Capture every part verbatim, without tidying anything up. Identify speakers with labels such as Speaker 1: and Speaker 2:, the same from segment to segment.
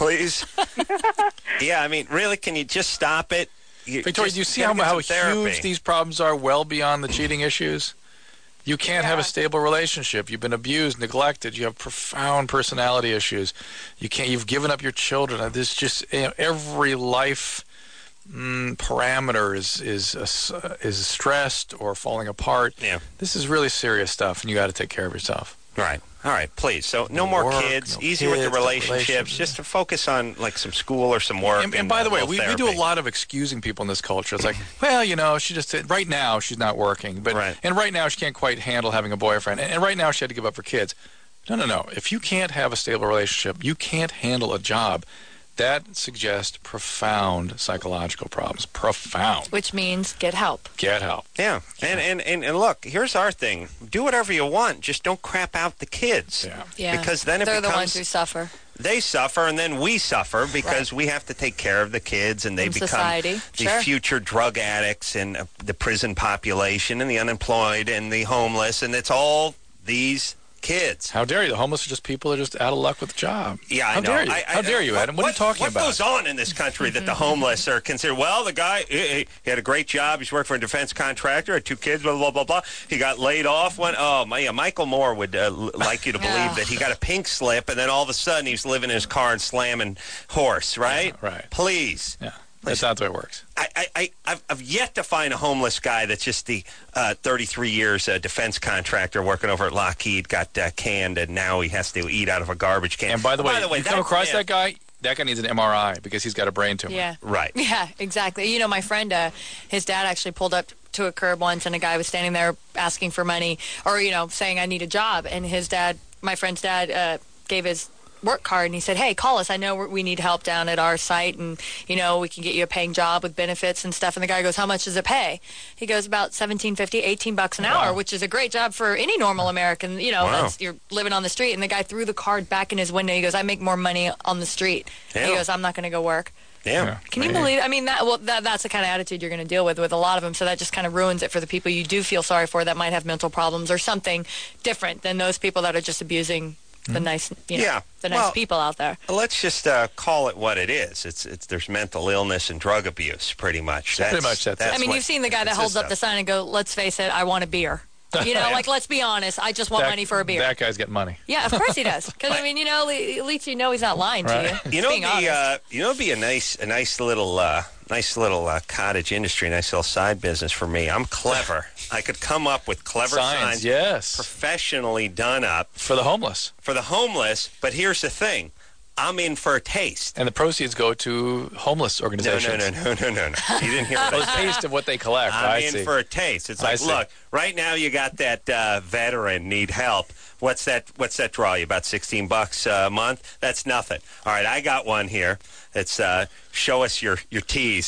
Speaker 1: please. Yeah, I mean, really, can you just stop it? You,
Speaker 2: Victoria,
Speaker 1: just,
Speaker 2: do you see how, how huge these problems are well beyond the cheating issues? You can't
Speaker 3: yeah.
Speaker 2: have a stable relationship. You've been abused, neglected. You have profound personality issues. You can't. You've given up your children. This just you know, every life mm, parameter is is uh, is stressed or falling apart.
Speaker 1: Yeah.
Speaker 2: This is really serious stuff, and you got to take care of yourself.
Speaker 1: Right. All right, please. So no more
Speaker 2: Work,
Speaker 1: kids.
Speaker 2: no
Speaker 1: Easy
Speaker 2: kids,
Speaker 1: with the
Speaker 2: no
Speaker 1: relationships.
Speaker 2: relationships.
Speaker 1: Just to focus on like some school or some work.
Speaker 2: And, and by the way, we, we do a
Speaker 1: therapy.
Speaker 2: lot of excusing people in this culture. It's like, well, you know, she just right now she's not working, but
Speaker 1: Right.
Speaker 2: and right now she can't quite handle having a boyfriend, and, and right now she had to give up her kids. No, no, no. If you can't have a stable relationship, you can't handle a job. That suggests profound psychological problems. Profound.
Speaker 3: Which means get help.
Speaker 2: Get help.
Speaker 1: Yeah. And, and, and, and look, here's our thing. Do whatever you want. Just don't crap out the kids.
Speaker 2: Yeah.
Speaker 3: Yeah.
Speaker 1: Because then it
Speaker 3: They're
Speaker 1: becomes...
Speaker 3: the ones who suffer.
Speaker 1: They suffer, and then we suffer because
Speaker 3: Right.
Speaker 1: we have to take care of the kids, and they
Speaker 3: In
Speaker 1: become
Speaker 3: society.
Speaker 1: the
Speaker 3: Sure.
Speaker 1: future drug addicts and uh, the prison population and the unemployed and the homeless, and it's all these kids.
Speaker 2: How dare you? The homeless are just people that are just out of luck with a job.
Speaker 1: Yeah, I
Speaker 2: How
Speaker 1: know.
Speaker 2: dare you?
Speaker 1: I, I,
Speaker 2: How dare you,
Speaker 1: what,
Speaker 2: Adam? What, are you talking
Speaker 1: what
Speaker 2: about?
Speaker 1: What goes on in this country that the homeless are considered? Well, the guy, he, he had a great job. He's working for a defense contractor, had two kids, blah, blah, blah, blah. He got laid off. When, oh, my, yeah, Michael Moore would uh, l- like you to believe
Speaker 3: Yeah.
Speaker 1: that he got a pink slip, and then all of a sudden he's living in his car and slamming horse, right?
Speaker 2: Yeah, right.
Speaker 1: Please.
Speaker 2: Yeah, that's not the way it works.
Speaker 1: I, I, I, I've, I've yet to find a homeless guy that's just the uh, thirty-three years uh, defense contractor working over at Lockheed, got uh, canned, and now he has to eat out of a garbage can.
Speaker 2: And by the way,
Speaker 1: by the way
Speaker 2: you come
Speaker 1: that-
Speaker 2: across
Speaker 1: yeah.
Speaker 2: that guy, that guy needs an M R I because he's got a brain tumor.
Speaker 3: Yeah.
Speaker 1: Right.
Speaker 3: Yeah, exactly. You know, my friend, uh, his dad actually pulled up to a curb once, and a guy was standing there asking for money, or, you know, saying, I need a job. And his dad, my friend's dad, uh, gave his work card, and he said, hey, call us. I know we're, we need help down at our site, and, you know, we can get you a paying job with benefits and stuff. And the guy goes, how much does it pay? He goes, about seventeen fifty, eighteen bucks an hour,
Speaker 2: Wow.
Speaker 3: which is a great job for any normal American. You know,
Speaker 1: Wow.
Speaker 3: that's, you're living on the street. And the guy threw the card back in his window. He goes, I make more money on the street.
Speaker 1: Yeah.
Speaker 3: He goes, I'm not going to go work.
Speaker 1: Yeah.
Speaker 2: Yeah.
Speaker 3: Can you believe? I mean, that well, that, that's the kind of attitude you're going to deal with with a lot of them. So that just kind of ruins it for the people you do feel sorry for that might have mental problems or something different than those people that are just abusing the nice, you know,
Speaker 1: Yeah.
Speaker 3: the nice
Speaker 1: Well,
Speaker 3: people out there.
Speaker 1: Let's just uh, call it what it is. It's it's there's mental illness and drug abuse, pretty much.
Speaker 2: Pretty much that's it.
Speaker 3: I mean,
Speaker 1: what
Speaker 3: you've seen the guy
Speaker 1: it
Speaker 3: that holds up the
Speaker 1: consists
Speaker 3: sign and go, "Let's face it, I want a beer." You know, like let's be honest, I just want
Speaker 2: That-
Speaker 3: money for a beer.
Speaker 2: That guy's getting money.
Speaker 3: Yeah, of course he does. Because I mean, you know, at least you know he's not lying
Speaker 2: Right.
Speaker 3: to you.
Speaker 1: of.
Speaker 3: He's
Speaker 1: You know,
Speaker 3: being
Speaker 1: the
Speaker 3: honest.
Speaker 1: uh, you know, it'd be a nice a nice little uh, nice little uh, cottage industry, nice little side business for me. I'm clever. I could come up with clever
Speaker 2: Signs,
Speaker 1: signs,
Speaker 2: yes.
Speaker 1: professionally done up
Speaker 2: For the homeless.
Speaker 1: for the homeless. But here's the thing. I'm in for a taste.
Speaker 2: And the proceeds go to homeless
Speaker 1: No,
Speaker 2: organizations.
Speaker 1: no, no, no, no, no, no. You didn't hear what
Speaker 2: Oh,
Speaker 1: I
Speaker 2: a
Speaker 1: said.
Speaker 2: taste of what they collect.
Speaker 1: I'm
Speaker 2: I
Speaker 1: in
Speaker 2: see.
Speaker 1: for a taste. It's
Speaker 2: I
Speaker 1: like,
Speaker 2: see.
Speaker 1: look, right now you got that uh, veteran need help. What's that? What's that draw you? About sixteen bucks a month? That's nothing. All right, I got one here. It's uh, show us your your tees.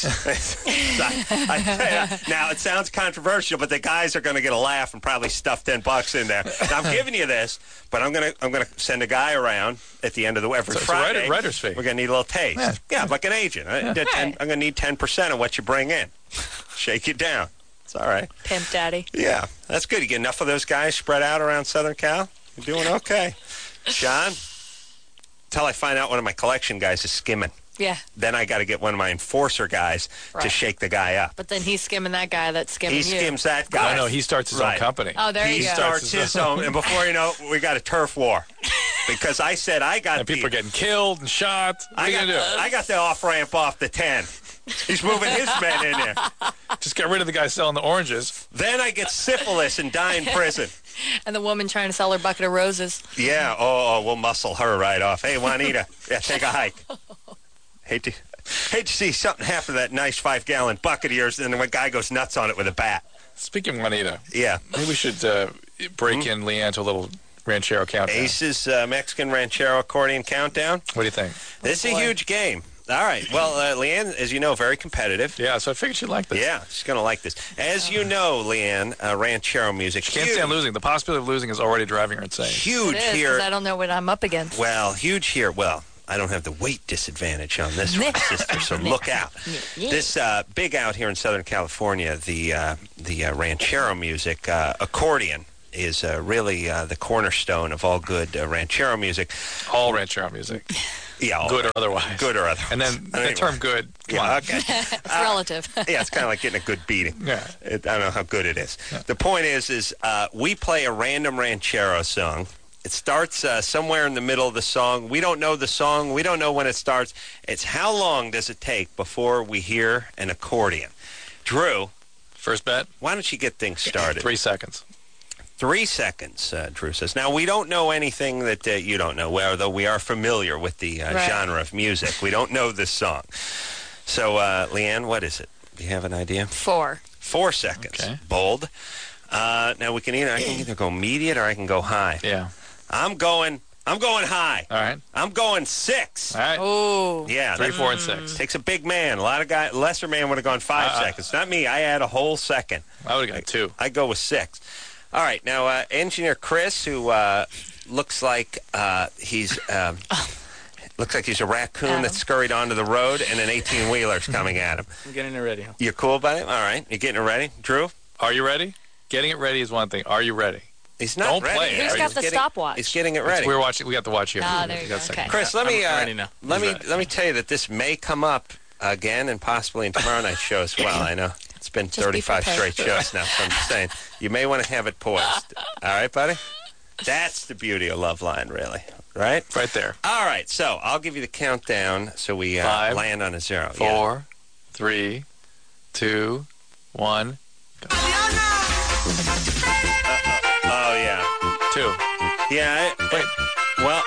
Speaker 1: I, I, now it sounds controversial, but the guys are going to get a laugh and probably stuff ten bucks in there. Now, I'm giving you this, but I'm gonna I'm gonna send a guy around at the end of the every
Speaker 2: So it's a
Speaker 1: Friday.
Speaker 2: writer- writer's fee.
Speaker 1: We're gonna need a little taste.
Speaker 2: Yeah.
Speaker 1: Yeah, like an agent. I- ten-
Speaker 3: Right.
Speaker 1: I'm gonna need ten percent of what you bring in. Shake it down. It's all right.
Speaker 3: Pimp daddy.
Speaker 1: Yeah, that's good. You get enough of those guys spread out around Southern Cal? You're doing okay. John, until I find out one of my collection guys is skimming.
Speaker 3: Yeah,
Speaker 1: Then I got to get one of my enforcer guys to
Speaker 3: Right.
Speaker 1: shake the guy up.
Speaker 3: but then he's skimming that guy that's skimming
Speaker 1: He
Speaker 3: you.
Speaker 1: skims that guy.
Speaker 2: No, no, he starts his
Speaker 1: Right.
Speaker 2: own company.
Speaker 3: Oh, there
Speaker 1: He
Speaker 3: you go.
Speaker 1: starts his own, and before you know it, we got a turf war. Because I said I got
Speaker 2: And people
Speaker 1: the,
Speaker 2: are getting killed and shot. What are
Speaker 1: I
Speaker 2: you
Speaker 1: got,
Speaker 2: going to do?
Speaker 1: I got the off-ramp off the ten. He's moving his men in there.
Speaker 2: Just get rid of the guy selling the oranges.
Speaker 1: Then I get syphilis and die in prison.
Speaker 3: And the woman trying to sell her bucket of roses.
Speaker 1: Yeah, oh, oh, we'll muscle her right off. Hey, Juanita, yeah, take a hike. Hate to, hate to see something happen to that nice five-gallon bucket of yours, and then the guy goes nuts on it with a bat.
Speaker 2: Speaking of Juanita,
Speaker 1: Yeah.
Speaker 2: maybe we should uh, break
Speaker 1: Hmm?
Speaker 2: in Leanne to a little ranchero countdown.
Speaker 1: Ace's uh, Mexican Ranchero Accordion Countdown.
Speaker 2: What do you think?
Speaker 1: This is a
Speaker 3: boy.
Speaker 1: huge game. All right. Well, uh, Leanne, as you know, very competitive.
Speaker 2: Yeah, so I figured she'd like this.
Speaker 1: Yeah, she's going to like this. As you know, Leanne, uh, Ranchero music.
Speaker 2: She can't
Speaker 1: huge,
Speaker 2: stand losing. The possibility of losing is already driving her insane.
Speaker 1: Huge
Speaker 3: It is,
Speaker 1: here.
Speaker 3: 'cause I don't know what I'm up against.
Speaker 1: Well, huge here. Well, I don't have the weight disadvantage on this one, sister, so look out. This uh, big out here in Southern California, the uh, the uh, ranchero music, uh, accordion, is uh, really uh, the cornerstone of all good uh, ranchero music.
Speaker 2: All ranchero music.
Speaker 1: Yeah,
Speaker 2: good or otherwise.
Speaker 1: Good or otherwise.
Speaker 2: And then
Speaker 1: Anyway.
Speaker 2: the term good, come
Speaker 1: Yeah,
Speaker 2: on.
Speaker 1: okay.
Speaker 3: It's relative.
Speaker 1: Yeah, it's kind of like getting a good beating.
Speaker 2: Yeah.
Speaker 1: It, I don't know how good it is. The point is, is uh, we play a random ranchero song. It starts uh, somewhere in the middle of the song. We don't know the song. We don't know when it starts. It's how long does it take before we hear an accordion? Drew,
Speaker 2: First bet,
Speaker 1: why don't you get things started?
Speaker 2: three seconds.
Speaker 1: Three seconds, uh, Drew says. Now, we don't know anything that uh, you don't know, although we are familiar with the uh,
Speaker 3: Right.
Speaker 1: genre of music. We don't know this song. So, uh, Leanne, what is it? Do you have an idea?
Speaker 3: Four.
Speaker 1: Four seconds.
Speaker 2: Okay.
Speaker 1: Bold. Uh, now, we can either, I can either go medium or I can go high.
Speaker 2: Yeah.
Speaker 1: I'm going, I'm going high.
Speaker 2: All right.
Speaker 1: I'm going six.
Speaker 2: All right.
Speaker 3: Oh.
Speaker 1: Yeah.
Speaker 2: Three,
Speaker 1: that
Speaker 2: four, and six.
Speaker 1: takes a big man. A lot of guys, lesser man would have gone five
Speaker 2: Uh,
Speaker 1: seconds. Not me. I add a whole second.
Speaker 2: I would have got two.
Speaker 1: I go with six. All right, now uh, engineer Chris, who uh, looks like uh, he's um, looks like he's a raccoon
Speaker 3: Adam.
Speaker 1: that scurried onto the road, and an eighteen wheeler's coming at him.
Speaker 4: I'm getting it ready.
Speaker 1: You cool, buddy? All right, you getting it ready, Drew?
Speaker 2: Are you ready? Getting it ready is one thing. Are you ready?
Speaker 1: He's not
Speaker 2: Don't
Speaker 1: ready.
Speaker 2: play it.
Speaker 1: yet.
Speaker 3: Who's got
Speaker 1: He's
Speaker 3: the
Speaker 1: getting-
Speaker 3: stopwatch?
Speaker 1: He's getting it ready.
Speaker 2: We're watching. We got to watch here.
Speaker 3: Ah, there you
Speaker 2: We
Speaker 3: go.
Speaker 2: got a second.
Speaker 3: Okay.
Speaker 1: Chris, let me
Speaker 4: I'm
Speaker 1: uh,
Speaker 4: ready now.
Speaker 1: let
Speaker 4: He's
Speaker 1: me
Speaker 4: ready.
Speaker 1: let me tell you that this may come up again, and possibly in tomorrow night's show as well. I know it's been
Speaker 3: Just be
Speaker 1: thirty-five
Speaker 3: prepared.
Speaker 1: straight shows now, so I'm just saying you may want to have it poised. All right, buddy. That's the beauty of Loveline, really. Right?
Speaker 2: Right there.
Speaker 1: All right, so I'll give you the countdown so we uh,
Speaker 2: Five,
Speaker 1: land on a zero. Yeah.
Speaker 2: Four, three, two, one,
Speaker 1: Oh, yeah.
Speaker 2: two.
Speaker 1: Yeah, I,
Speaker 2: Wait,
Speaker 1: well,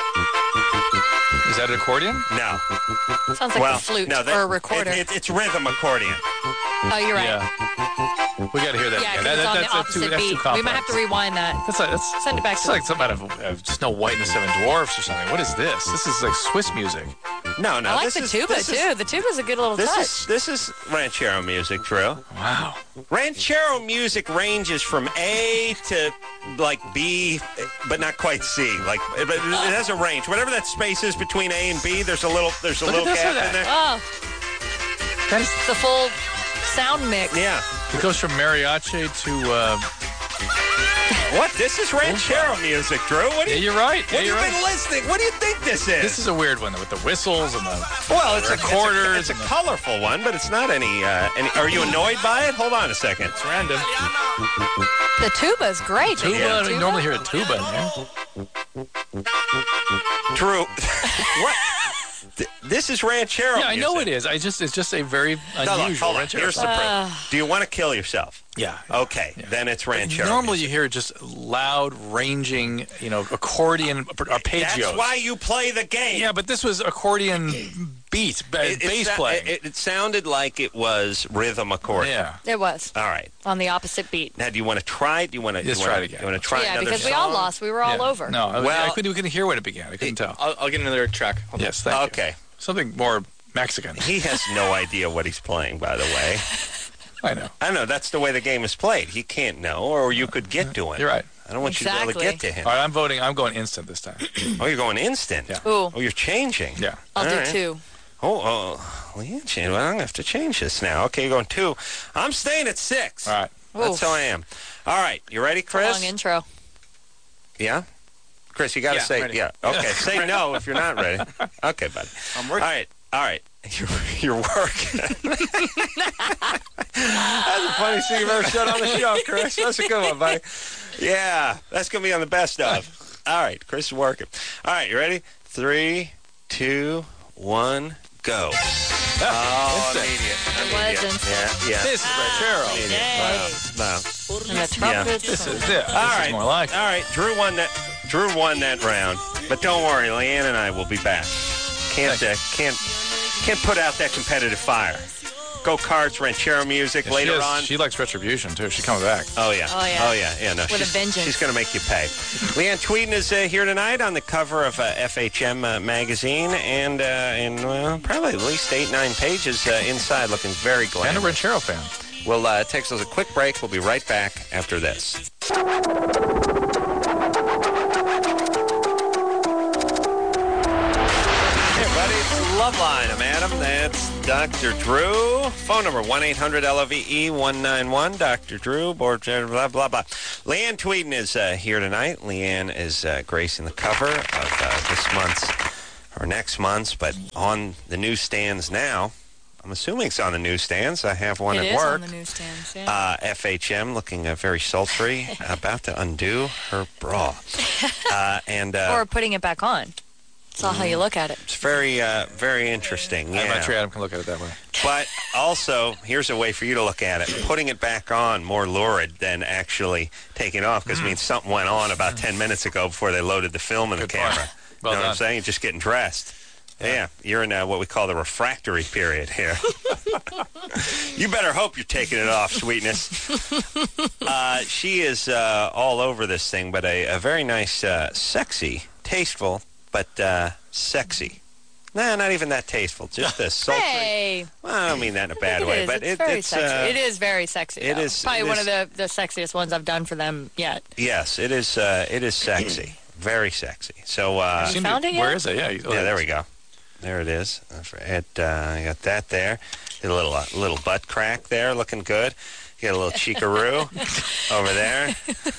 Speaker 2: is that an accordion?
Speaker 1: no.
Speaker 3: Sounds like
Speaker 1: well,
Speaker 3: a flute
Speaker 1: no, that-
Speaker 3: or a recorder.
Speaker 1: It, it, it's rhythm accordion.
Speaker 3: oh, you're right.
Speaker 2: Yeah. We got to hear that
Speaker 3: Yeah,
Speaker 2: again.
Speaker 3: 'cause
Speaker 2: That,
Speaker 3: it's
Speaker 2: that,
Speaker 3: on
Speaker 2: that's,
Speaker 3: the
Speaker 2: that's too,
Speaker 3: opposite
Speaker 2: that's too
Speaker 3: beat.
Speaker 2: complex.
Speaker 3: We might have to rewind that.
Speaker 2: That's like, that's,
Speaker 3: Send it back
Speaker 2: it's
Speaker 3: to
Speaker 2: like
Speaker 3: us.
Speaker 2: something out of uh, Snow White and the Seven Dwarfs or something. What is this? This is like Swiss music.
Speaker 1: No, no.
Speaker 3: I like
Speaker 1: this
Speaker 3: the
Speaker 1: is,
Speaker 3: tuba,
Speaker 1: this
Speaker 3: too.
Speaker 1: Is,
Speaker 3: the tuba's a good little
Speaker 1: this
Speaker 3: touch.
Speaker 1: is this is ranchero music, Drew.
Speaker 2: Wow.
Speaker 1: Ranchero music ranges from A to like B, but not quite C. Like it, it has a range. Whatever that space is between A and B, there's a little there's a
Speaker 2: Look
Speaker 1: little
Speaker 2: at this
Speaker 1: gap
Speaker 2: or
Speaker 1: in there.
Speaker 3: Oh,
Speaker 2: That is,
Speaker 3: it's a full sound mix.
Speaker 1: Yeah.
Speaker 2: it goes from mariachi to. Uh,
Speaker 1: What? This is ranchero music, Drew. What do
Speaker 2: yeah,
Speaker 1: you?
Speaker 2: you're right.
Speaker 1: What
Speaker 2: Yeah,
Speaker 1: have you
Speaker 2: you're
Speaker 1: been
Speaker 2: right.
Speaker 1: listening? What do you think this is?
Speaker 2: This is a weird one though, with the whistles and the.
Speaker 1: well, it's a
Speaker 2: recorders
Speaker 1: It's a,
Speaker 2: and
Speaker 1: it's a
Speaker 2: the-
Speaker 1: colorful one, but it's not any. Uh, any. Are you annoyed by it? Hold on a second.
Speaker 4: It's random.
Speaker 3: The tuba's great.
Speaker 2: Tuba.
Speaker 1: Yeah.
Speaker 2: I don't normally hear a tuba in there.
Speaker 1: Drew, what? Th- This is ranchero.
Speaker 2: Yeah, I know it
Speaker 1: music.
Speaker 2: is. I just it's just a very
Speaker 1: No, look,
Speaker 2: unusual.
Speaker 1: hold on.
Speaker 2: ranchero
Speaker 1: Here's the
Speaker 2: song.
Speaker 1: proof. Do you want to kill yourself?
Speaker 2: Yeah.
Speaker 1: Okay, then it's ranchero.
Speaker 2: Normally,
Speaker 1: music.
Speaker 2: you hear just loud, ranging, you know, accordion arpeggios.
Speaker 1: That's why you play the game.
Speaker 2: Yeah, but this was accordion beat, ba-
Speaker 1: It- it
Speaker 2: bass
Speaker 1: sa-
Speaker 2: playing.
Speaker 1: It, it sounded like it was rhythm accordion.
Speaker 2: yeah.
Speaker 3: It was
Speaker 1: All right.
Speaker 3: on the opposite beat.
Speaker 1: Now, do you want to try it? Do you want to?
Speaker 2: Let's
Speaker 1: you
Speaker 2: try
Speaker 1: wanna,
Speaker 2: it again.
Speaker 1: You want to try
Speaker 3: yeah,
Speaker 1: another
Speaker 3: because
Speaker 1: song?
Speaker 3: we all lost. We were all
Speaker 2: Yeah.
Speaker 3: over.
Speaker 2: No, I,
Speaker 1: Well-
Speaker 2: I couldn't. We couldn't hear when it began. I couldn't tell.
Speaker 4: I'll, I'll get another track. Hold on.
Speaker 2: Yes, thank you.
Speaker 1: Okay.
Speaker 2: Something more Mexican.
Speaker 1: He has no idea what he's playing, by the way.
Speaker 2: I know.
Speaker 1: I know that's the way the game is played. He can't know, or you could get to him.
Speaker 2: You're right.
Speaker 1: I don't want you to be able to
Speaker 3: Exactly.
Speaker 1: get to him.
Speaker 2: All right, I'm voting. I'm going instant this time.
Speaker 1: Oh, you're going instant.
Speaker 2: Yeah.
Speaker 3: Ooh,
Speaker 1: Oh, you're changing.
Speaker 2: Yeah.
Speaker 3: I'll
Speaker 1: All
Speaker 3: do
Speaker 1: right.
Speaker 3: two.
Speaker 1: Oh, oh, well, you change. Well, I'm gonna have to change this now. Okay, you're going two. I'm staying at six.
Speaker 2: All right.
Speaker 1: That's
Speaker 3: Ooh.
Speaker 1: how I am. All right, you ready, Chris?
Speaker 3: Long intro.
Speaker 1: Yeah. Chris, you got to
Speaker 4: Yeah,
Speaker 1: say
Speaker 4: ready.
Speaker 1: yeah. Okay, say no if you're not ready. Okay, buddy.
Speaker 4: I'm
Speaker 1: All
Speaker 4: working.
Speaker 1: right, all right. You're, you're working. That's the funniest thing you've ever said on the show, Chris. That's a good one, buddy. Yeah, that's going to be on the best of. All right, Chris is working. All right, you ready? Three, two, one, go. Oh,
Speaker 2: instant.
Speaker 1: immediate.
Speaker 3: It
Speaker 1: immediate.
Speaker 3: was instant.
Speaker 1: Yeah, yeah.
Speaker 2: This is ranchero.
Speaker 1: Immediate.
Speaker 3: Yay.
Speaker 1: Wow.
Speaker 3: And the trumpets.
Speaker 2: This
Speaker 3: and-
Speaker 2: is yeah, this
Speaker 1: All
Speaker 2: is
Speaker 1: right,
Speaker 2: more like it.
Speaker 1: all right. Drew won that. Drew won that round, but don't worry, Leanne and I will be back. Can't uh, can't can't put out that competitive fire. Go karts, ranchero music
Speaker 2: Yeah, she
Speaker 1: later
Speaker 2: has-
Speaker 1: on.
Speaker 2: She likes retribution too. She's coming back.
Speaker 1: Oh yeah.
Speaker 3: Oh, yeah.
Speaker 1: Oh yeah. Yeah. No.
Speaker 3: With a
Speaker 1: she's,
Speaker 3: vengeance.
Speaker 1: She's going to make you pay. Leanne Tweeden is uh, here tonight on the cover of uh, F H M uh, magazine, and uh, in well, probably at least eight nine pages uh, inside, looking very
Speaker 2: And a
Speaker 1: glamorous.
Speaker 2: ranchero fan.
Speaker 1: We'll uh, take us a quick break. We'll be right back after this. Hey, everybody, it's Loveline. I'm Adam. That's Doctor Drew. Phone number one eight hundred L O V E one nine one. Doctor Drew, board, blah, blah, blah. Leanne Tweeden is uh, here tonight. Leanne is uh, gracing the cover of uh, this month's or next month's, but on the newsstands now. I'm assuming it's on the newsstands. I have one
Speaker 3: It
Speaker 1: at
Speaker 3: is
Speaker 1: work.
Speaker 3: on the newsstands, yeah.
Speaker 1: Uh, F H M looking uh, very sultry, about to undo her bra. Uh, and uh,
Speaker 3: Or putting it back on. It's all how you look at it.
Speaker 1: it's very, uh, very interesting. Yeah.
Speaker 2: I'm not sure Adam can look at it that way.
Speaker 1: But also, here's a way for you to look at it. Putting it back on more lurid than actually taking it off, because it means something went on about ten minutes ago before they loaded the film in
Speaker 2: Good
Speaker 1: the camera.
Speaker 2: point. Well
Speaker 1: you know what I'm
Speaker 2: done.
Speaker 1: saying? You're just getting dressed. Yeah, you're in uh, what we call the refractory period here. You better hope you're taking it off, sweetness. Uh, she is uh, all over this thing, but a, a very nice, uh, sexy, tasteful, but uh, sexy. Nah, not even that tasteful. Just a sultry.
Speaker 3: Hey!
Speaker 1: Well, I don't mean that in a
Speaker 3: I
Speaker 1: bad
Speaker 3: think it
Speaker 1: way,
Speaker 3: is.
Speaker 1: but
Speaker 3: it's
Speaker 1: it,
Speaker 3: very
Speaker 1: it's
Speaker 3: sexy.
Speaker 1: uh,
Speaker 3: It is very sexy.
Speaker 1: it
Speaker 3: though.
Speaker 1: is-
Speaker 3: Probably
Speaker 1: it
Speaker 3: one
Speaker 1: is-
Speaker 3: of the, the sexiest ones I've done for them yet.
Speaker 1: yes, it is. Uh, it is sexy, very sexy. So, uh,
Speaker 3: You found it yet?
Speaker 2: Where is it? Yeah. You,
Speaker 1: yeah, there we go. There it is. It, uh, I got that there. Get a little uh, little butt crack there, looking good. Get a little cheekaroo over there.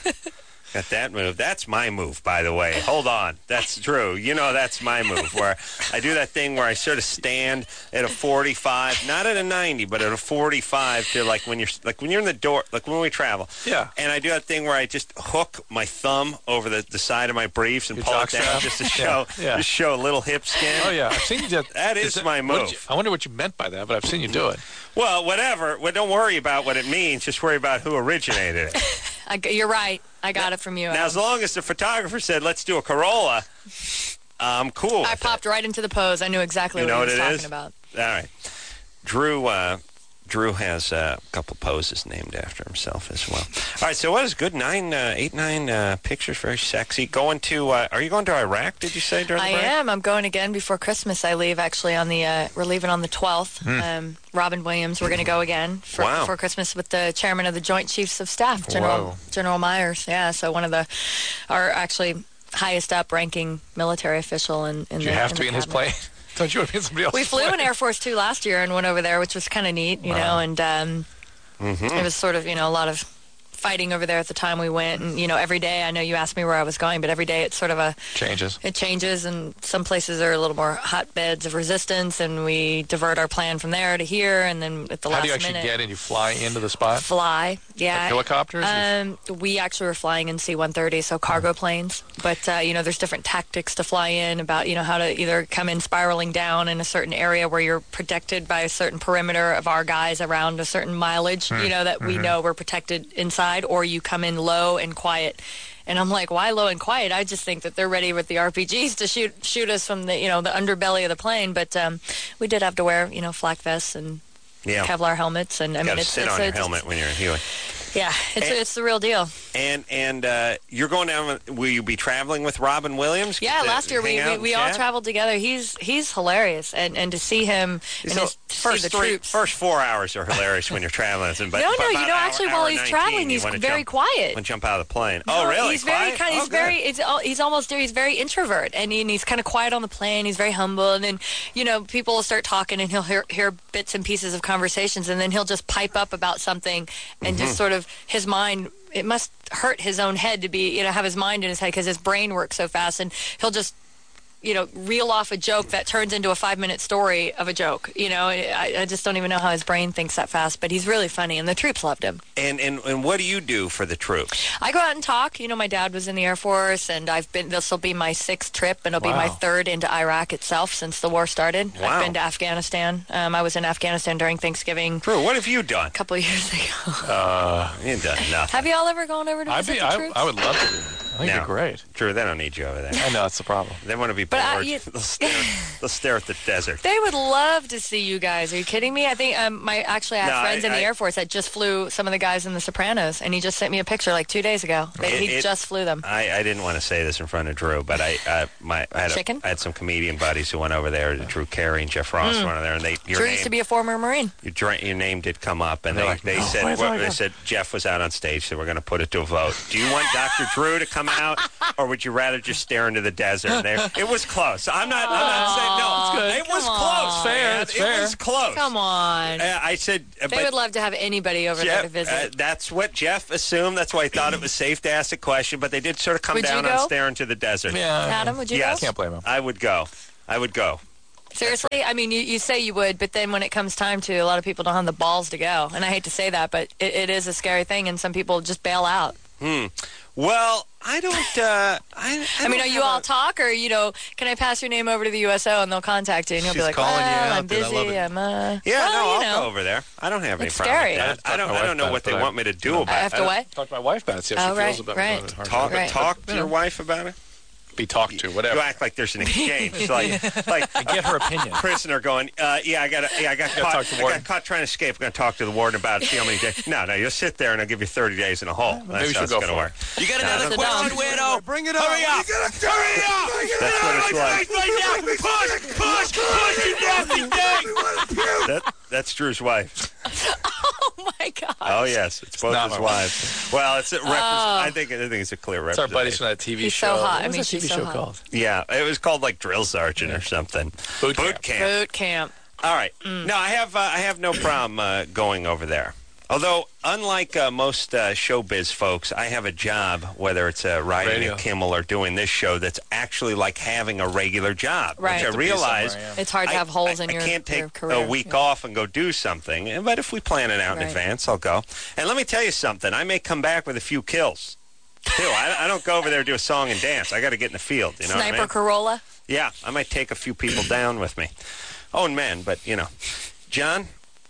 Speaker 1: Got that move. That's my move, by the way. Hold on. That's true. You know that's my move, where I do that thing where I sort of stand at a forty-five, not at a ninety, but at a forty-five to like when you're like when you're in the door, like when we travel.
Speaker 2: Yeah.
Speaker 1: And I do that thing where I just hook my thumb over the, the side of my briefs and
Speaker 2: Your
Speaker 1: pull it down
Speaker 2: jockstrap?
Speaker 1: just to
Speaker 2: Yeah,
Speaker 1: show
Speaker 2: yeah.
Speaker 1: just show a little hip skin.
Speaker 2: Oh, yeah. I've seen you do
Speaker 1: That is
Speaker 2: that-
Speaker 1: my
Speaker 2: what did
Speaker 1: move.
Speaker 2: you- I wonder what you meant by that, but I've seen you do it.
Speaker 1: Well, whatever. Well, don't worry about what it means. Just worry about who originated it.
Speaker 3: I, you're right. I got it from you.
Speaker 1: Now,
Speaker 3: Adam.
Speaker 1: as long as the photographer said, let's do a Corolla, I'm cool with
Speaker 3: I
Speaker 1: it.
Speaker 3: popped right into the pose. I knew exactly
Speaker 1: You
Speaker 3: what
Speaker 1: know
Speaker 3: he
Speaker 1: what
Speaker 3: was
Speaker 1: it
Speaker 3: talking
Speaker 1: is?
Speaker 3: about.
Speaker 1: All right. Drew uh, Drew has uh, a couple poses named after himself as well. All right, so what is good? Nine, uh, eight, nine uh, pictures, very sexy. Going to, uh, are you going to Iraq, did you say during the
Speaker 3: I
Speaker 1: break?
Speaker 3: am. I'm going again before Christmas. I leave actually on the, uh, we're leaving on the twelfth.
Speaker 1: Hmm.
Speaker 3: Um, Robin Williams, we're going to go again for,
Speaker 1: Wow.
Speaker 3: before Christmas with the chairman of the Joint Chiefs of Staff, General
Speaker 2: Whoa.
Speaker 3: General Myers. Yeah, so one of the, our actually highest up ranking military official in, in
Speaker 2: Do
Speaker 3: the
Speaker 2: you have
Speaker 3: in
Speaker 2: to
Speaker 3: the
Speaker 2: be in his
Speaker 3: cabinet.
Speaker 2: plane? Don't you want to be in somebody else's
Speaker 3: We flew
Speaker 2: plane?
Speaker 3: in Air Force Two last year and went over there, which was kind of neat, you know, and um,
Speaker 1: Mm-hmm.
Speaker 3: it was sort of, you know, a lot of fighting over there at the time we went. And, you know, every day, I know you asked me where I was going, but every day it's sort of a,
Speaker 2: Changes.
Speaker 3: it changes, and some places are a little more hotbeds of resistance, and we divert our plan from there to here, and then at the
Speaker 2: How
Speaker 3: last
Speaker 2: do you actually
Speaker 3: minute,
Speaker 2: get in? You fly into the spot?
Speaker 3: fly. Yeah.
Speaker 2: Like helicopters?
Speaker 3: Um, we actually were flying in C one thirty, so cargo planes. But, uh, you know, there's different tactics to fly in about, you know, how to either come in spiraling down in a certain area where you're protected by a certain perimeter of our guys around a certain mileage, you know, that we know we're protected inside, or you come in low and quiet. And I'm like, why low and quiet? I just think that they're ready with the R P Gs to shoot shoot us from the, you know, the underbelly of the plane. But um, we did have to wear, you know, flak vests and
Speaker 1: Yeah.
Speaker 3: Kevlar helmets. And I
Speaker 1: Got
Speaker 3: mean,
Speaker 1: to
Speaker 3: it's,
Speaker 1: sit
Speaker 3: it's,
Speaker 1: on your
Speaker 3: it's,
Speaker 1: helmet when you're in Hewitt.
Speaker 3: yeah, it's
Speaker 1: And-
Speaker 3: it's the real deal.
Speaker 1: And and uh, you're going down. With, will you be traveling with Robin Williams?
Speaker 3: Yeah,
Speaker 1: To
Speaker 3: last year we,
Speaker 1: hang out
Speaker 3: we,
Speaker 1: and
Speaker 3: we all
Speaker 1: chat?
Speaker 3: traveled together. He's he's hilarious, and, and to see him and
Speaker 1: So
Speaker 3: his, to
Speaker 1: first
Speaker 3: see the
Speaker 1: three,
Speaker 3: troops.
Speaker 1: first four hours are hilarious when you're traveling. But,
Speaker 3: no,
Speaker 1: but
Speaker 3: no,
Speaker 1: about
Speaker 3: you know,
Speaker 1: hour-
Speaker 3: actually,
Speaker 1: hour
Speaker 3: while he's
Speaker 1: nineteen,
Speaker 3: traveling,
Speaker 1: you
Speaker 3: he's
Speaker 1: wanna
Speaker 3: very
Speaker 1: jump,
Speaker 3: quiet.
Speaker 1: Want to jump out of the plane?
Speaker 3: No,
Speaker 1: oh, really?
Speaker 3: He's very
Speaker 1: Quiet?
Speaker 3: kind.
Speaker 1: Oh,
Speaker 3: He's
Speaker 1: good.
Speaker 3: very. It's, all- he's almost. He's very introverted, and, he, and he's kind of quiet on the plane. He's very humble, and then you know people will start talking, and he'll hear, hear bits and pieces of conversations, and then he'll just pipe up about something, and
Speaker 1: Mm-hmm.
Speaker 3: just sort of his mind. It must hurt his own head to be, you know, have his mind in his head because his brain works so fast, and he'll just, you know, reel off a joke that turns into a five-minute story of a joke. You know, I, I just don't even know how his brain thinks that fast, but he's really funny, and the troops loved him.
Speaker 1: And, and and what do you do for the troops?
Speaker 3: I go out and talk. You know, my dad was in the Air Force, and I've been. This will be my sixth trip, and it'll be my
Speaker 2: Wow.
Speaker 3: third into Iraq itself since the war started.
Speaker 1: Wow.
Speaker 3: I've been to Afghanistan. Um, I was in Afghanistan during Thanksgiving
Speaker 1: Drew, what have you done?
Speaker 3: a couple of years ago.
Speaker 2: Uh,
Speaker 1: You've done nothing.
Speaker 3: Have you all ever gone over to
Speaker 2: I'd
Speaker 3: visit
Speaker 2: be,
Speaker 3: the
Speaker 2: I,
Speaker 3: troops?
Speaker 2: I would love to do that. I think
Speaker 1: No.
Speaker 2: you're great.
Speaker 1: Drew, they don't need you over there.
Speaker 2: I know, that's the problem.
Speaker 1: They want to be
Speaker 3: But
Speaker 1: bored.
Speaker 3: I- you-
Speaker 1: they'll, stare, they'll stare at the desert.
Speaker 3: They would love to see you guys. Are you kidding me? I think um, my actually I have
Speaker 1: No,
Speaker 3: friends
Speaker 1: I-
Speaker 3: in the
Speaker 1: I-
Speaker 3: Air Force that just flew some of the guys in The Sopranos, and he just sent me a picture like two days ago. They,
Speaker 1: It-
Speaker 3: he
Speaker 1: it-
Speaker 3: just flew them.
Speaker 1: I, I didn't want to say this in front of Drew, but I uh, my I had, a,
Speaker 3: Chicken?
Speaker 1: I had some comedian buddies who went over there. Drew Carey and Jeff Ross went over there, and they your
Speaker 3: Drew
Speaker 1: name
Speaker 3: used to be a former Marine.
Speaker 1: your, dra- your name did come up, and
Speaker 2: They're
Speaker 1: they,
Speaker 2: like,
Speaker 1: they
Speaker 2: "No,
Speaker 1: said
Speaker 2: where's
Speaker 1: well,
Speaker 2: my
Speaker 1: they
Speaker 2: guy?"
Speaker 1: said Jeff was out on stage, so we're going to put it to a vote. Do you want Doctor Drew to come out, or would you rather just stare into the desert? There, it was close. I'm not. I'm not saying no.
Speaker 3: Aw,
Speaker 1: It's good. It was
Speaker 3: come
Speaker 1: close.
Speaker 3: on.
Speaker 2: Fair,
Speaker 1: man.
Speaker 2: it's
Speaker 1: it
Speaker 2: fair.
Speaker 1: was close.
Speaker 3: Come on.
Speaker 1: Uh, I said, uh,
Speaker 3: They
Speaker 1: but
Speaker 3: would love to have anybody over there to
Speaker 1: Jeff,
Speaker 3: visit.
Speaker 1: uh, that's what Jeff assumed. That's why he thought it was safe to ask a question. But they did sort of come
Speaker 3: Would you
Speaker 1: down on
Speaker 3: go?
Speaker 1: stare into the desert.
Speaker 2: Yeah.
Speaker 3: Adam, would you
Speaker 1: Yes,
Speaker 3: go?
Speaker 2: Can't blame him.
Speaker 1: I would go. I would go.
Speaker 3: Seriously? I mean, you, you say you would, but then when it comes time to, a lot of people don't have the balls to go. And I hate to say that, but it, it is a scary thing, and some people just bail out.
Speaker 1: Hmm. Well, I don't. Uh, I, I,
Speaker 3: I mean,
Speaker 1: don't
Speaker 3: are you
Speaker 1: have
Speaker 3: all
Speaker 1: a-
Speaker 3: talk, or, you know, can I pass your name over to the U S O and they'll contact you, and you'll
Speaker 2: She's
Speaker 3: be like,
Speaker 2: calling you
Speaker 3: well,
Speaker 2: out,
Speaker 3: I'm
Speaker 2: dude. I love
Speaker 3: busy,
Speaker 2: it.
Speaker 3: I'm, uh...
Speaker 1: Yeah,
Speaker 3: well,
Speaker 1: no,
Speaker 3: you
Speaker 1: I'll
Speaker 3: know.
Speaker 1: go over there. I don't have any
Speaker 3: It's
Speaker 1: problem
Speaker 3: scary.
Speaker 1: with
Speaker 2: I
Speaker 1: that.
Speaker 2: talked
Speaker 1: I don't.
Speaker 2: to my
Speaker 1: I don't
Speaker 2: wife
Speaker 1: know
Speaker 2: about
Speaker 1: what
Speaker 2: it,
Speaker 1: they
Speaker 2: but I-
Speaker 1: want me to do
Speaker 2: no.
Speaker 1: about
Speaker 3: I
Speaker 1: it.
Speaker 3: have to what?
Speaker 2: Talk to my wife about it. See how
Speaker 3: Oh,
Speaker 2: she
Speaker 3: right,
Speaker 2: feels about
Speaker 3: right.
Speaker 2: it. Hard
Speaker 1: Talk,
Speaker 3: Right.
Speaker 1: talk to
Speaker 2: You
Speaker 1: your
Speaker 2: know.
Speaker 1: wife about it.
Speaker 2: Be talked to,
Speaker 1: You
Speaker 2: whatever.
Speaker 1: act like there's an exchange. It's like, like
Speaker 2: I get her opinion.
Speaker 1: prisoner going, uh, yeah, I got, yeah, I got
Speaker 2: gotta
Speaker 1: caught.
Speaker 2: talk to the
Speaker 1: I
Speaker 2: warden.
Speaker 1: got caught trying to escape. I'm going to talk to the warden about it. See how many days. No, no, you'll sit there and I'll give you thirty days in a hole. That's
Speaker 2: maybe we
Speaker 1: how
Speaker 2: should
Speaker 1: it's
Speaker 2: go
Speaker 1: going to
Speaker 2: for
Speaker 1: work.
Speaker 2: it.
Speaker 4: You got
Speaker 1: Nah,
Speaker 4: another
Speaker 1: that's
Speaker 4: question,
Speaker 3: dumb.
Speaker 4: weirdo?
Speaker 5: Bring it
Speaker 4: Hurry
Speaker 5: on.
Speaker 4: up! Hurry up!
Speaker 1: That's what it's like.
Speaker 4: Right now! Push! Push! Push! You nasty thing!
Speaker 1: That, that's Drew's wife.
Speaker 3: Oh, my God.
Speaker 1: Oh yes, it's both
Speaker 2: not
Speaker 1: his
Speaker 2: my
Speaker 1: wives. Well, it's a repres- I think I think it's a clear
Speaker 2: It's our
Speaker 1: representation.
Speaker 2: buddies from that T V
Speaker 3: He's
Speaker 2: show.
Speaker 3: so hot.
Speaker 2: What
Speaker 3: I
Speaker 2: was
Speaker 3: mean,
Speaker 2: that T V
Speaker 3: she's so
Speaker 2: show
Speaker 3: hot.
Speaker 2: called?
Speaker 1: Yeah, it was called like Drill Sergeant or something.
Speaker 2: Boot camp.
Speaker 1: camp.
Speaker 3: Boot camp.
Speaker 1: All right.
Speaker 3: Mm.
Speaker 1: No, I have uh, I have no problem uh, going over there. Although, unlike uh, most uh, showbiz folks, I have a job, whether it's uh, riding
Speaker 2: Radio.
Speaker 1: a Kimmel or doing this show, that's actually like having a regular job.
Speaker 3: Right.
Speaker 1: Which I
Speaker 2: To be
Speaker 1: realize
Speaker 2: somewhere, yeah.
Speaker 3: It's hard to
Speaker 1: I-
Speaker 3: have holes
Speaker 1: I,
Speaker 3: in your,
Speaker 1: I can't take
Speaker 3: your career.
Speaker 1: a week
Speaker 3: Yeah.
Speaker 1: off and go do something. But if we plan it out in
Speaker 3: Right.
Speaker 1: advance, I'll go. And let me tell you something. I may come back with a few kills. Too. I, I don't go over there to do a song and dance. I got to get in the field. You know what I
Speaker 3: Sniper
Speaker 1: mean?
Speaker 3: Corolla.
Speaker 1: Yeah, I might take a few people down with me. Oh, and men, but, you know. John?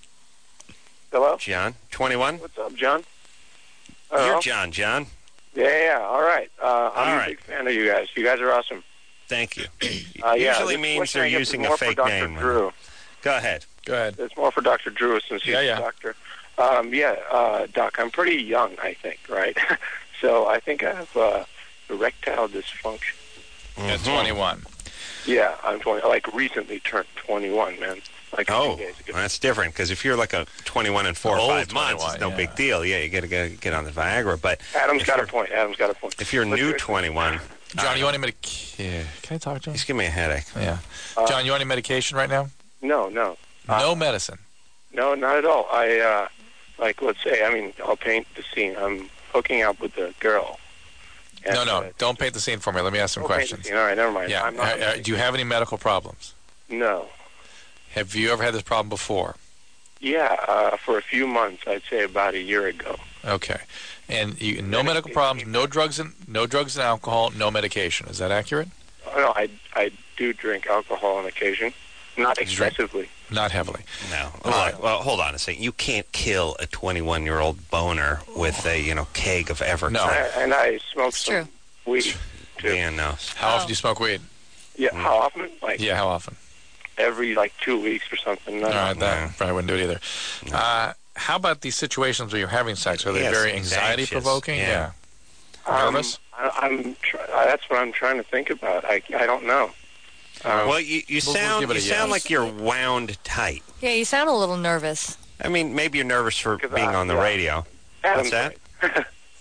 Speaker 6: Hello?
Speaker 1: John, twenty-one?
Speaker 6: What's up, John?
Speaker 1: You're
Speaker 6: Hello?
Speaker 1: John, John.
Speaker 6: Yeah, yeah, all right. Uh, I'm
Speaker 1: All
Speaker 6: a
Speaker 1: right.
Speaker 6: big fan of you guys. You guys are awesome.
Speaker 1: Thank you.
Speaker 6: Uh, yeah,
Speaker 1: Usually
Speaker 6: this
Speaker 1: means
Speaker 6: question,
Speaker 1: they're
Speaker 6: I guess, is
Speaker 1: using a
Speaker 6: more for
Speaker 1: fake
Speaker 6: Doctor
Speaker 1: name.
Speaker 6: Drew.
Speaker 1: Go ahead.
Speaker 2: Go ahead.
Speaker 6: It's more for Doctor Drew since he's
Speaker 2: Yeah, yeah.
Speaker 6: a doctor. Um, yeah, uh, Doc, I'm pretty young, I think, right? So I think I have uh, erectile dysfunction.
Speaker 2: At
Speaker 1: Mhm.
Speaker 2: twenty-one.
Speaker 6: Yeah, I'm twenty. Like recently turned twenty-one, man. Like a
Speaker 1: Oh,
Speaker 6: few days ago.
Speaker 1: that's different, because if you're like a twenty-one and four or
Speaker 2: Old
Speaker 1: five months, it's no
Speaker 2: twenty-one,
Speaker 1: big
Speaker 2: yeah.
Speaker 1: deal. Yeah, you got to get, get on the Viagra. But
Speaker 6: Adam's
Speaker 1: if
Speaker 6: got a
Speaker 1: you're-
Speaker 6: point. Adam's got a point.
Speaker 1: if you're
Speaker 6: But
Speaker 1: new
Speaker 6: seriously,
Speaker 1: twenty-one,
Speaker 2: John, you want any medication? Can I talk to him?
Speaker 1: he's giving me a headache.
Speaker 2: Yeah.
Speaker 6: Uh,
Speaker 2: John, you want any medication right now?
Speaker 6: No, no.
Speaker 2: No medicine.
Speaker 6: No, not at all. I, uh, like, let's say, I mean, I'll paint the scene. I'm hooking up with a girl. And,
Speaker 2: No, no.
Speaker 6: uh,
Speaker 2: Don't paint the scene for me. Let me ask some
Speaker 6: I'll paint the
Speaker 2: questions.
Speaker 6: scene. All right, never mind.
Speaker 2: Yeah.
Speaker 6: I'm not,
Speaker 2: Uh, uh, do you have any medical problems?
Speaker 6: no.
Speaker 2: Have you ever had this problem before?
Speaker 6: Yeah, uh, for a few months, I'd say about a year ago.
Speaker 2: Okay. And you, no
Speaker 6: Then it
Speaker 2: medical
Speaker 6: came
Speaker 2: problems,
Speaker 6: back.
Speaker 2: no drugs and no drugs and alcohol, no medication. Is that accurate?
Speaker 6: Oh, no, I, I do drink alcohol on occasion. Not
Speaker 2: You drink-
Speaker 6: excessively.
Speaker 2: Not heavily.
Speaker 1: No.
Speaker 2: All
Speaker 1: Well,
Speaker 2: right.
Speaker 1: well, hold on a second. You can't kill a twenty-one-year-old boner with a, you know, keg of Everclear.
Speaker 2: No.
Speaker 6: I, and I smoke
Speaker 3: It's
Speaker 6: some
Speaker 3: true.
Speaker 6: weed, too.
Speaker 1: Man knows.
Speaker 2: How
Speaker 3: Oh.
Speaker 2: often do you smoke weed?
Speaker 6: Yeah, how often? Like,
Speaker 2: Yeah, how often?
Speaker 6: every, like, two weeks or something. No,
Speaker 2: All right, that
Speaker 1: no.
Speaker 2: probably wouldn't do it either. Uh, how about these situations where you're having sex? Are they
Speaker 1: Yes,
Speaker 2: very
Speaker 1: he's
Speaker 2: anxiety
Speaker 1: anxious.
Speaker 2: provoking?
Speaker 1: Yeah.
Speaker 6: Um,
Speaker 2: Nervous?
Speaker 6: I, I'm. Tr- that's what I'm trying to think about. I, I don't know. Um,
Speaker 1: Well, you, you
Speaker 2: We'll- we'll
Speaker 1: sound
Speaker 2: give it
Speaker 1: you
Speaker 2: a
Speaker 1: sound
Speaker 2: yes.
Speaker 1: like you're wound tight.
Speaker 3: Yeah, you sound a little nervous.
Speaker 1: I mean, maybe you're nervous for
Speaker 6: 'Cause
Speaker 1: being
Speaker 6: I-
Speaker 1: on the
Speaker 6: yeah.
Speaker 1: radio.
Speaker 6: Adam's
Speaker 1: that?
Speaker 6: right.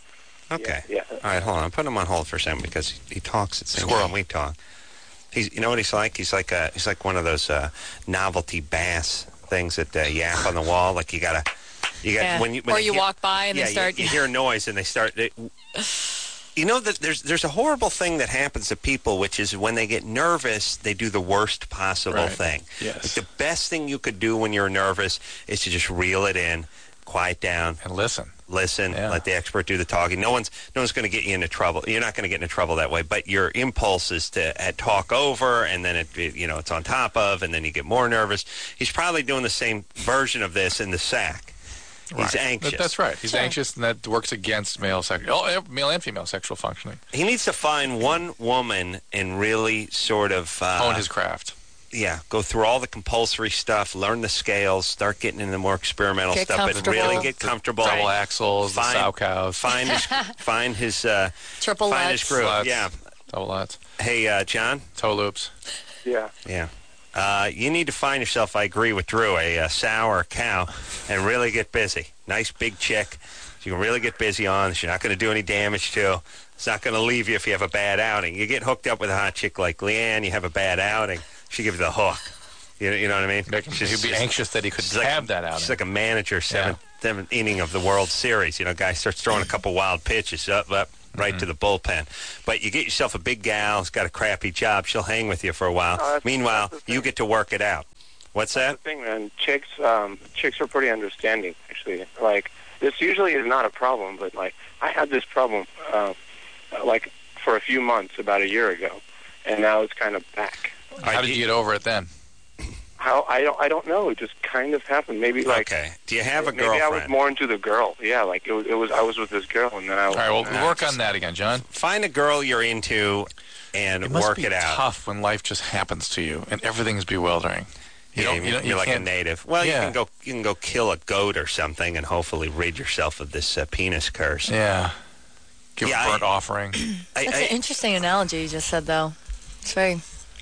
Speaker 1: Okay.
Speaker 6: Yeah.
Speaker 1: All right, hold on. I'm putting him on hold for a second because he, he talks at the same
Speaker 2: Squirrel.
Speaker 1: time we talk. He's, you know what he's like? He's like a, he's like one of those uh, novelty bass things that uh, yap on the wall. Like you gotta, you got
Speaker 3: Yeah.
Speaker 1: when you when
Speaker 3: or
Speaker 1: they
Speaker 3: you
Speaker 1: hear-
Speaker 3: walk by and
Speaker 1: yeah,
Speaker 3: they start.
Speaker 1: You, you hear a noise and they start. They, you know that there's there's a horrible thing that happens to people, which is when they get nervous, they do the worst possible
Speaker 2: Right.
Speaker 1: thing.
Speaker 2: Yes.
Speaker 1: Like the best thing you could do when you're nervous is to just reel it in, quiet down,
Speaker 2: And listen.
Speaker 1: listen,
Speaker 2: Yeah.
Speaker 1: let the expert do the talking. No one's no one's going to get you into trouble. You're not going to get into trouble that way. But your impulse is to uh, talk over, and then it, it you know it's on top of, and then you get more nervous. He's probably doing the same version of this in the sack. He's
Speaker 2: Right.
Speaker 1: anxious.
Speaker 2: That- That's right. He's
Speaker 3: Sure.
Speaker 2: anxious, and that works against male sexual, oh, male and female sexual functioning.
Speaker 1: He needs to find one woman and really sort of uh,
Speaker 2: Own his craft.
Speaker 1: yeah, go through all the compulsory stuff, learn the scales, start getting into the more experimental
Speaker 3: Get
Speaker 1: stuff, but
Speaker 3: comfortable.
Speaker 1: really get comfortable.
Speaker 2: Double axles, the
Speaker 1: Find-
Speaker 2: sow cows,
Speaker 1: Find his find his uh,
Speaker 3: Triple
Speaker 1: find his
Speaker 3: Lutz.
Speaker 1: groove.
Speaker 2: Lutz.
Speaker 1: Yeah.
Speaker 2: double lats,
Speaker 1: Hey, uh, John.
Speaker 2: toe loops.
Speaker 6: Yeah.
Speaker 1: Yeah. Uh, you need to find yourself, I agree with Drew, a, uh sow or a cow, and really get busy. Nice big chick. You can really get busy on. She's not going to do any damage to. It's not going to leave you if you have a bad outing. You get hooked up with a hot chick like Leanne, you have a bad outing, she gives you the hook. You, you know what I mean?
Speaker 2: Make him-
Speaker 1: She's-
Speaker 2: He'd be
Speaker 1: she's-
Speaker 2: anxious that he could
Speaker 1: she's like-
Speaker 2: have that out.
Speaker 1: She's like a manager, seventh, seventh inning of the World Series. You know, guy starts throwing a couple wild pitches. Up, up. right
Speaker 2: Mm-hmm.
Speaker 1: to the bullpen. But you get yourself a big gal who's got a crappy job. She'll hang with you for a while.
Speaker 6: Oh, that's-
Speaker 1: Meanwhile,
Speaker 6: that's the
Speaker 1: you
Speaker 6: thing.
Speaker 1: get to work it out. What's
Speaker 6: That's
Speaker 1: that?
Speaker 6: the thing, man. Chicks, um, chicks are pretty understanding, actually. Like, this usually is not a problem, but, like, I had this problem, uh, like, for a few months about a year ago, and now it's kind of back.
Speaker 2: How did you get over it then?
Speaker 6: How I don't I don't know. It just kind of happened. Maybe like
Speaker 1: Okay. Do you have a
Speaker 6: maybe I was
Speaker 1: girlfriend?
Speaker 6: more into the girl. Yeah, like it was. It was. I was with this girl, and then I.
Speaker 2: All right, well, work on that again, John.
Speaker 1: Find a girl you're into and
Speaker 2: It must
Speaker 1: work
Speaker 2: be
Speaker 1: it out.
Speaker 2: tough when life just happens to you and everything's bewildering. You
Speaker 1: Yeah,
Speaker 2: don't,
Speaker 1: you
Speaker 2: you don't,
Speaker 1: you're
Speaker 2: you
Speaker 1: like a
Speaker 2: can't-
Speaker 1: native. Well,
Speaker 2: Yeah.
Speaker 1: you can go you can go kill a goat or something and hopefully rid yourself of this uh, penis curse.
Speaker 2: Yeah. Give
Speaker 1: Yeah,
Speaker 2: a burnt
Speaker 1: I-
Speaker 2: offering.
Speaker 1: I,
Speaker 3: That's
Speaker 1: I-
Speaker 3: an interesting analogy you just said, though. It's very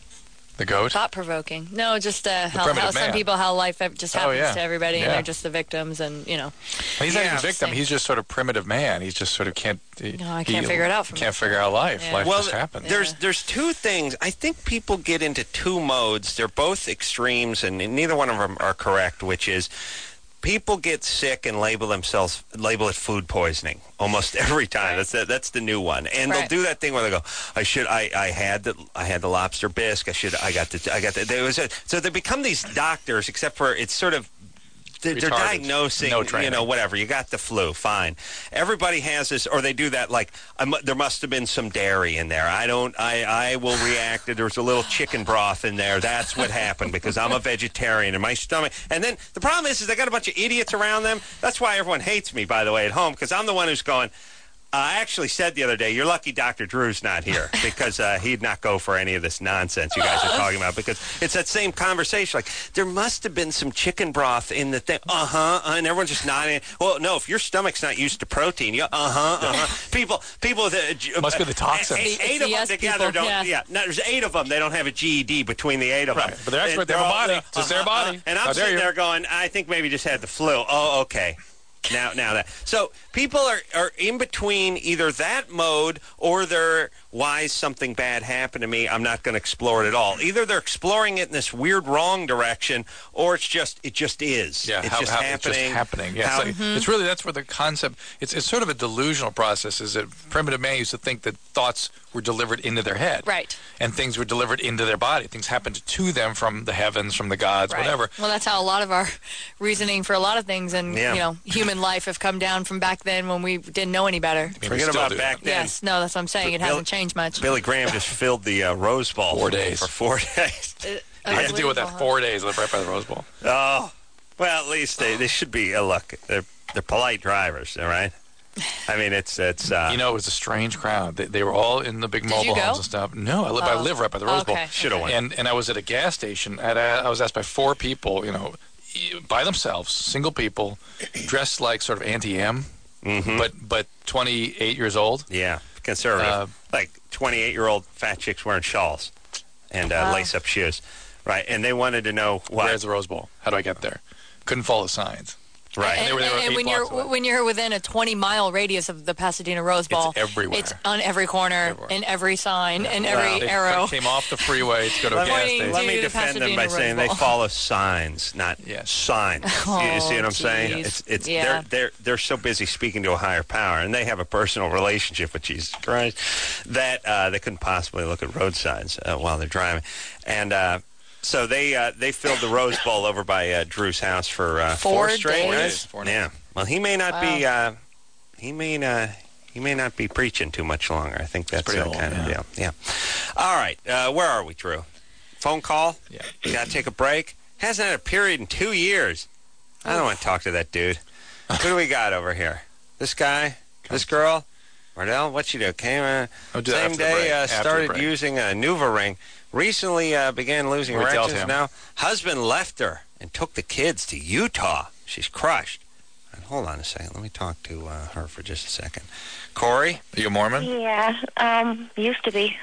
Speaker 2: The goat?
Speaker 3: thought-provoking. No, just uh, how,
Speaker 2: primitive
Speaker 3: how some
Speaker 2: man.
Speaker 3: people, how life ev- just
Speaker 2: Oh,
Speaker 3: happens
Speaker 2: yeah.
Speaker 3: to everybody,
Speaker 2: Yeah.
Speaker 3: and they're just the victims, and, you know.
Speaker 2: And he's not
Speaker 1: Yeah.
Speaker 2: even a victim.
Speaker 3: Same.
Speaker 2: He's just sort of primitive man. He's just sort of can't. He,
Speaker 3: No, I can't
Speaker 2: he
Speaker 3: figure it out for
Speaker 2: Can't
Speaker 3: myself.
Speaker 2: figure out life.
Speaker 3: Yeah.
Speaker 2: Life
Speaker 1: well,
Speaker 2: just happens.
Speaker 1: there's
Speaker 3: Yeah.
Speaker 1: there's two things. I think people get into two modes. They're both extremes, and neither one of them are correct. Which is, people get sick and label themselves label it food poisoning almost every time.
Speaker 3: Right.
Speaker 1: That's the, that's the new one, and
Speaker 3: Right.
Speaker 1: they'll do that thing where they go, "I should I, I had the I had the lobster bisque. I should I got the I got the." There was a, so they become these doctors, except for it's sort of. They're, they're
Speaker 2: Retarded.
Speaker 1: diagnosing,
Speaker 2: No
Speaker 1: you
Speaker 2: training.
Speaker 1: know, whatever. You got the flu, fine. Everybody has this, or they do that. Like, I mu- there must have been some dairy in there. I don't. I, I will react. There was a little chicken broth in there. That's what happened because I'm a vegetarian and my stomach. And then the problem is, is I got a bunch of idiots around them. That's why everyone hates me, by the way, at home, because I'm the one who's going. Uh, I actually said the other day, you're lucky Doctor Drew's not here because uh, he'd not go for any of this nonsense you guys are talking about because it's that same conversation. Like, there must have been some chicken broth in the thing. Uh-huh. Uh, and everyone's just nodding. Well, no, if your stomach's not used to protein, you uh-huh, uh-huh. people, people with a... G-
Speaker 2: Must be the toxins.
Speaker 1: Eight,
Speaker 3: It's
Speaker 1: eight
Speaker 3: the
Speaker 1: of them
Speaker 3: yes
Speaker 1: together
Speaker 3: people,
Speaker 1: don't...
Speaker 3: yeah.
Speaker 1: no, there's eight of them. They don't have a G E D between the eight of
Speaker 2: Right,
Speaker 1: them.
Speaker 2: but they're expert.
Speaker 1: And
Speaker 2: They have a
Speaker 1: all,
Speaker 2: body.
Speaker 1: uh,
Speaker 2: It's their
Speaker 1: uh-huh,
Speaker 2: body.
Speaker 1: uh, And I'm
Speaker 2: How dare
Speaker 1: sitting
Speaker 2: you.
Speaker 1: there going, I think maybe just had the flu. Oh, okay. Now, now that so people are, are in between either that mode or they're why is something bad happened to me? I'm not going to explore it at all. Either they're exploring it in this weird wrong direction, or it's just it just is.
Speaker 2: Yeah,
Speaker 1: it's
Speaker 2: how,
Speaker 1: just
Speaker 2: how,
Speaker 1: happening.
Speaker 2: It's just happening. Yeah,
Speaker 1: How-
Speaker 2: it's, like, it's really that's where the concept. It's it's sort of a delusional process. Is that primitive man used to think that thoughts were delivered into their head,
Speaker 3: Right.
Speaker 2: and things were delivered into their body. Things happened to them from the heavens, from the gods,
Speaker 3: Right.
Speaker 2: whatever.
Speaker 3: Well, that's how a lot of our reasoning for a lot of things and,
Speaker 1: Yeah.
Speaker 3: you know, human life have come down from back then when we didn't know any better.
Speaker 2: I mean, we
Speaker 1: Forget
Speaker 2: still
Speaker 1: about
Speaker 2: do
Speaker 1: back
Speaker 2: that.
Speaker 1: then.
Speaker 3: Yes, no, that's what I'm saying. It
Speaker 1: Bill-
Speaker 3: hasn't changed much.
Speaker 1: Billy Graham just filled the uh, Rose Bowl
Speaker 2: Four
Speaker 1: for me
Speaker 2: days.
Speaker 1: for four days.
Speaker 2: I had to deal with that
Speaker 3: Unbelievable,
Speaker 2: four days. Lived right by the Rose Bowl.
Speaker 1: Oh, well, at least they, they should be. Uh, look, they're they're polite drivers, all right. I mean, it's it's. Uh,
Speaker 2: You know, it was a strange crowd. They, they were all in the big
Speaker 3: Did
Speaker 2: mobile
Speaker 3: you go?
Speaker 2: homes and stuff. No, I live. I
Speaker 3: Oh.
Speaker 2: live right by the Rose Bowl.
Speaker 3: Okay.
Speaker 1: Shoulda went.
Speaker 2: And and I was at a gas station. At a, I was asked by four people, you know, by themselves, single people, dressed like sort of anti-M,
Speaker 1: mhm.
Speaker 2: but but twenty-eight years old.
Speaker 1: Yeah, conservative.
Speaker 2: Uh,
Speaker 1: like twenty-eight-year-old fat chicks wearing shawls and uh,
Speaker 3: Wow.
Speaker 1: lace-up shoes. Right, and they wanted to know why.
Speaker 2: Where's the Rose Bowl? How do I get there? Couldn't follow signs.
Speaker 1: Right.
Speaker 3: And,
Speaker 2: they were- they were
Speaker 3: and
Speaker 2: eight
Speaker 3: when you're
Speaker 2: blocks away.
Speaker 3: when you're within a twenty mile radius of the Pasadena Rose Bowl,
Speaker 2: everywhere.
Speaker 3: It's on every corner,
Speaker 2: Everywhere.
Speaker 3: in every sign, in
Speaker 1: Well,
Speaker 3: every
Speaker 2: They
Speaker 3: arrow.
Speaker 2: came off the freeway to go to a
Speaker 1: Let
Speaker 2: gas
Speaker 1: me,
Speaker 3: Pointing
Speaker 2: station.
Speaker 1: let me
Speaker 3: to the
Speaker 1: defend them by
Speaker 3: Pasadena
Speaker 1: saying
Speaker 3: Rose
Speaker 1: they
Speaker 3: Bowl.
Speaker 1: follow signs, not
Speaker 2: Yes.
Speaker 1: signs. you, you see what I'm saying?
Speaker 3: geez.
Speaker 1: It's it's
Speaker 3: Yeah.
Speaker 1: they're they're they're so busy speaking to a higher power, and they have a personal relationship with Jesus Christ that uh, they couldn't possibly look at road signs uh, while they're driving, and. Uh, So they uh, they filled the Rose Bowl over by uh, Drew's house for uh,
Speaker 3: Four
Speaker 1: four straight
Speaker 3: days?
Speaker 1: nights.
Speaker 2: Four
Speaker 1: Yeah. Well, he may not be uh, he may uh, he may not be preaching too much longer. I think that's
Speaker 2: pretty
Speaker 1: uh,
Speaker 2: old,
Speaker 1: kind of
Speaker 2: yeah.
Speaker 1: deal. Yeah. All right. Uh, where are we, Drew? Phone call.
Speaker 2: Yeah.
Speaker 1: Got to take a break. Hasn't had a period in two years. I don't want to talk to that dude. Who do we got over here? This guy? This girl? Mardell? What she do? Came uh,
Speaker 2: I'll do that
Speaker 1: same
Speaker 2: after the
Speaker 1: day.
Speaker 2: break.
Speaker 1: Uh,
Speaker 2: After the
Speaker 1: started
Speaker 2: break.
Speaker 1: using a NuvaRing. Recently uh, began losing
Speaker 2: We dealt
Speaker 1: erections.
Speaker 2: him.
Speaker 1: Now husband left her and took the kids to Utah. She's crushed. And hold on a second. Let me talk to uh, her for just a second. Corey?
Speaker 2: Are you a Mormon?
Speaker 5: Yeah, um, used to be.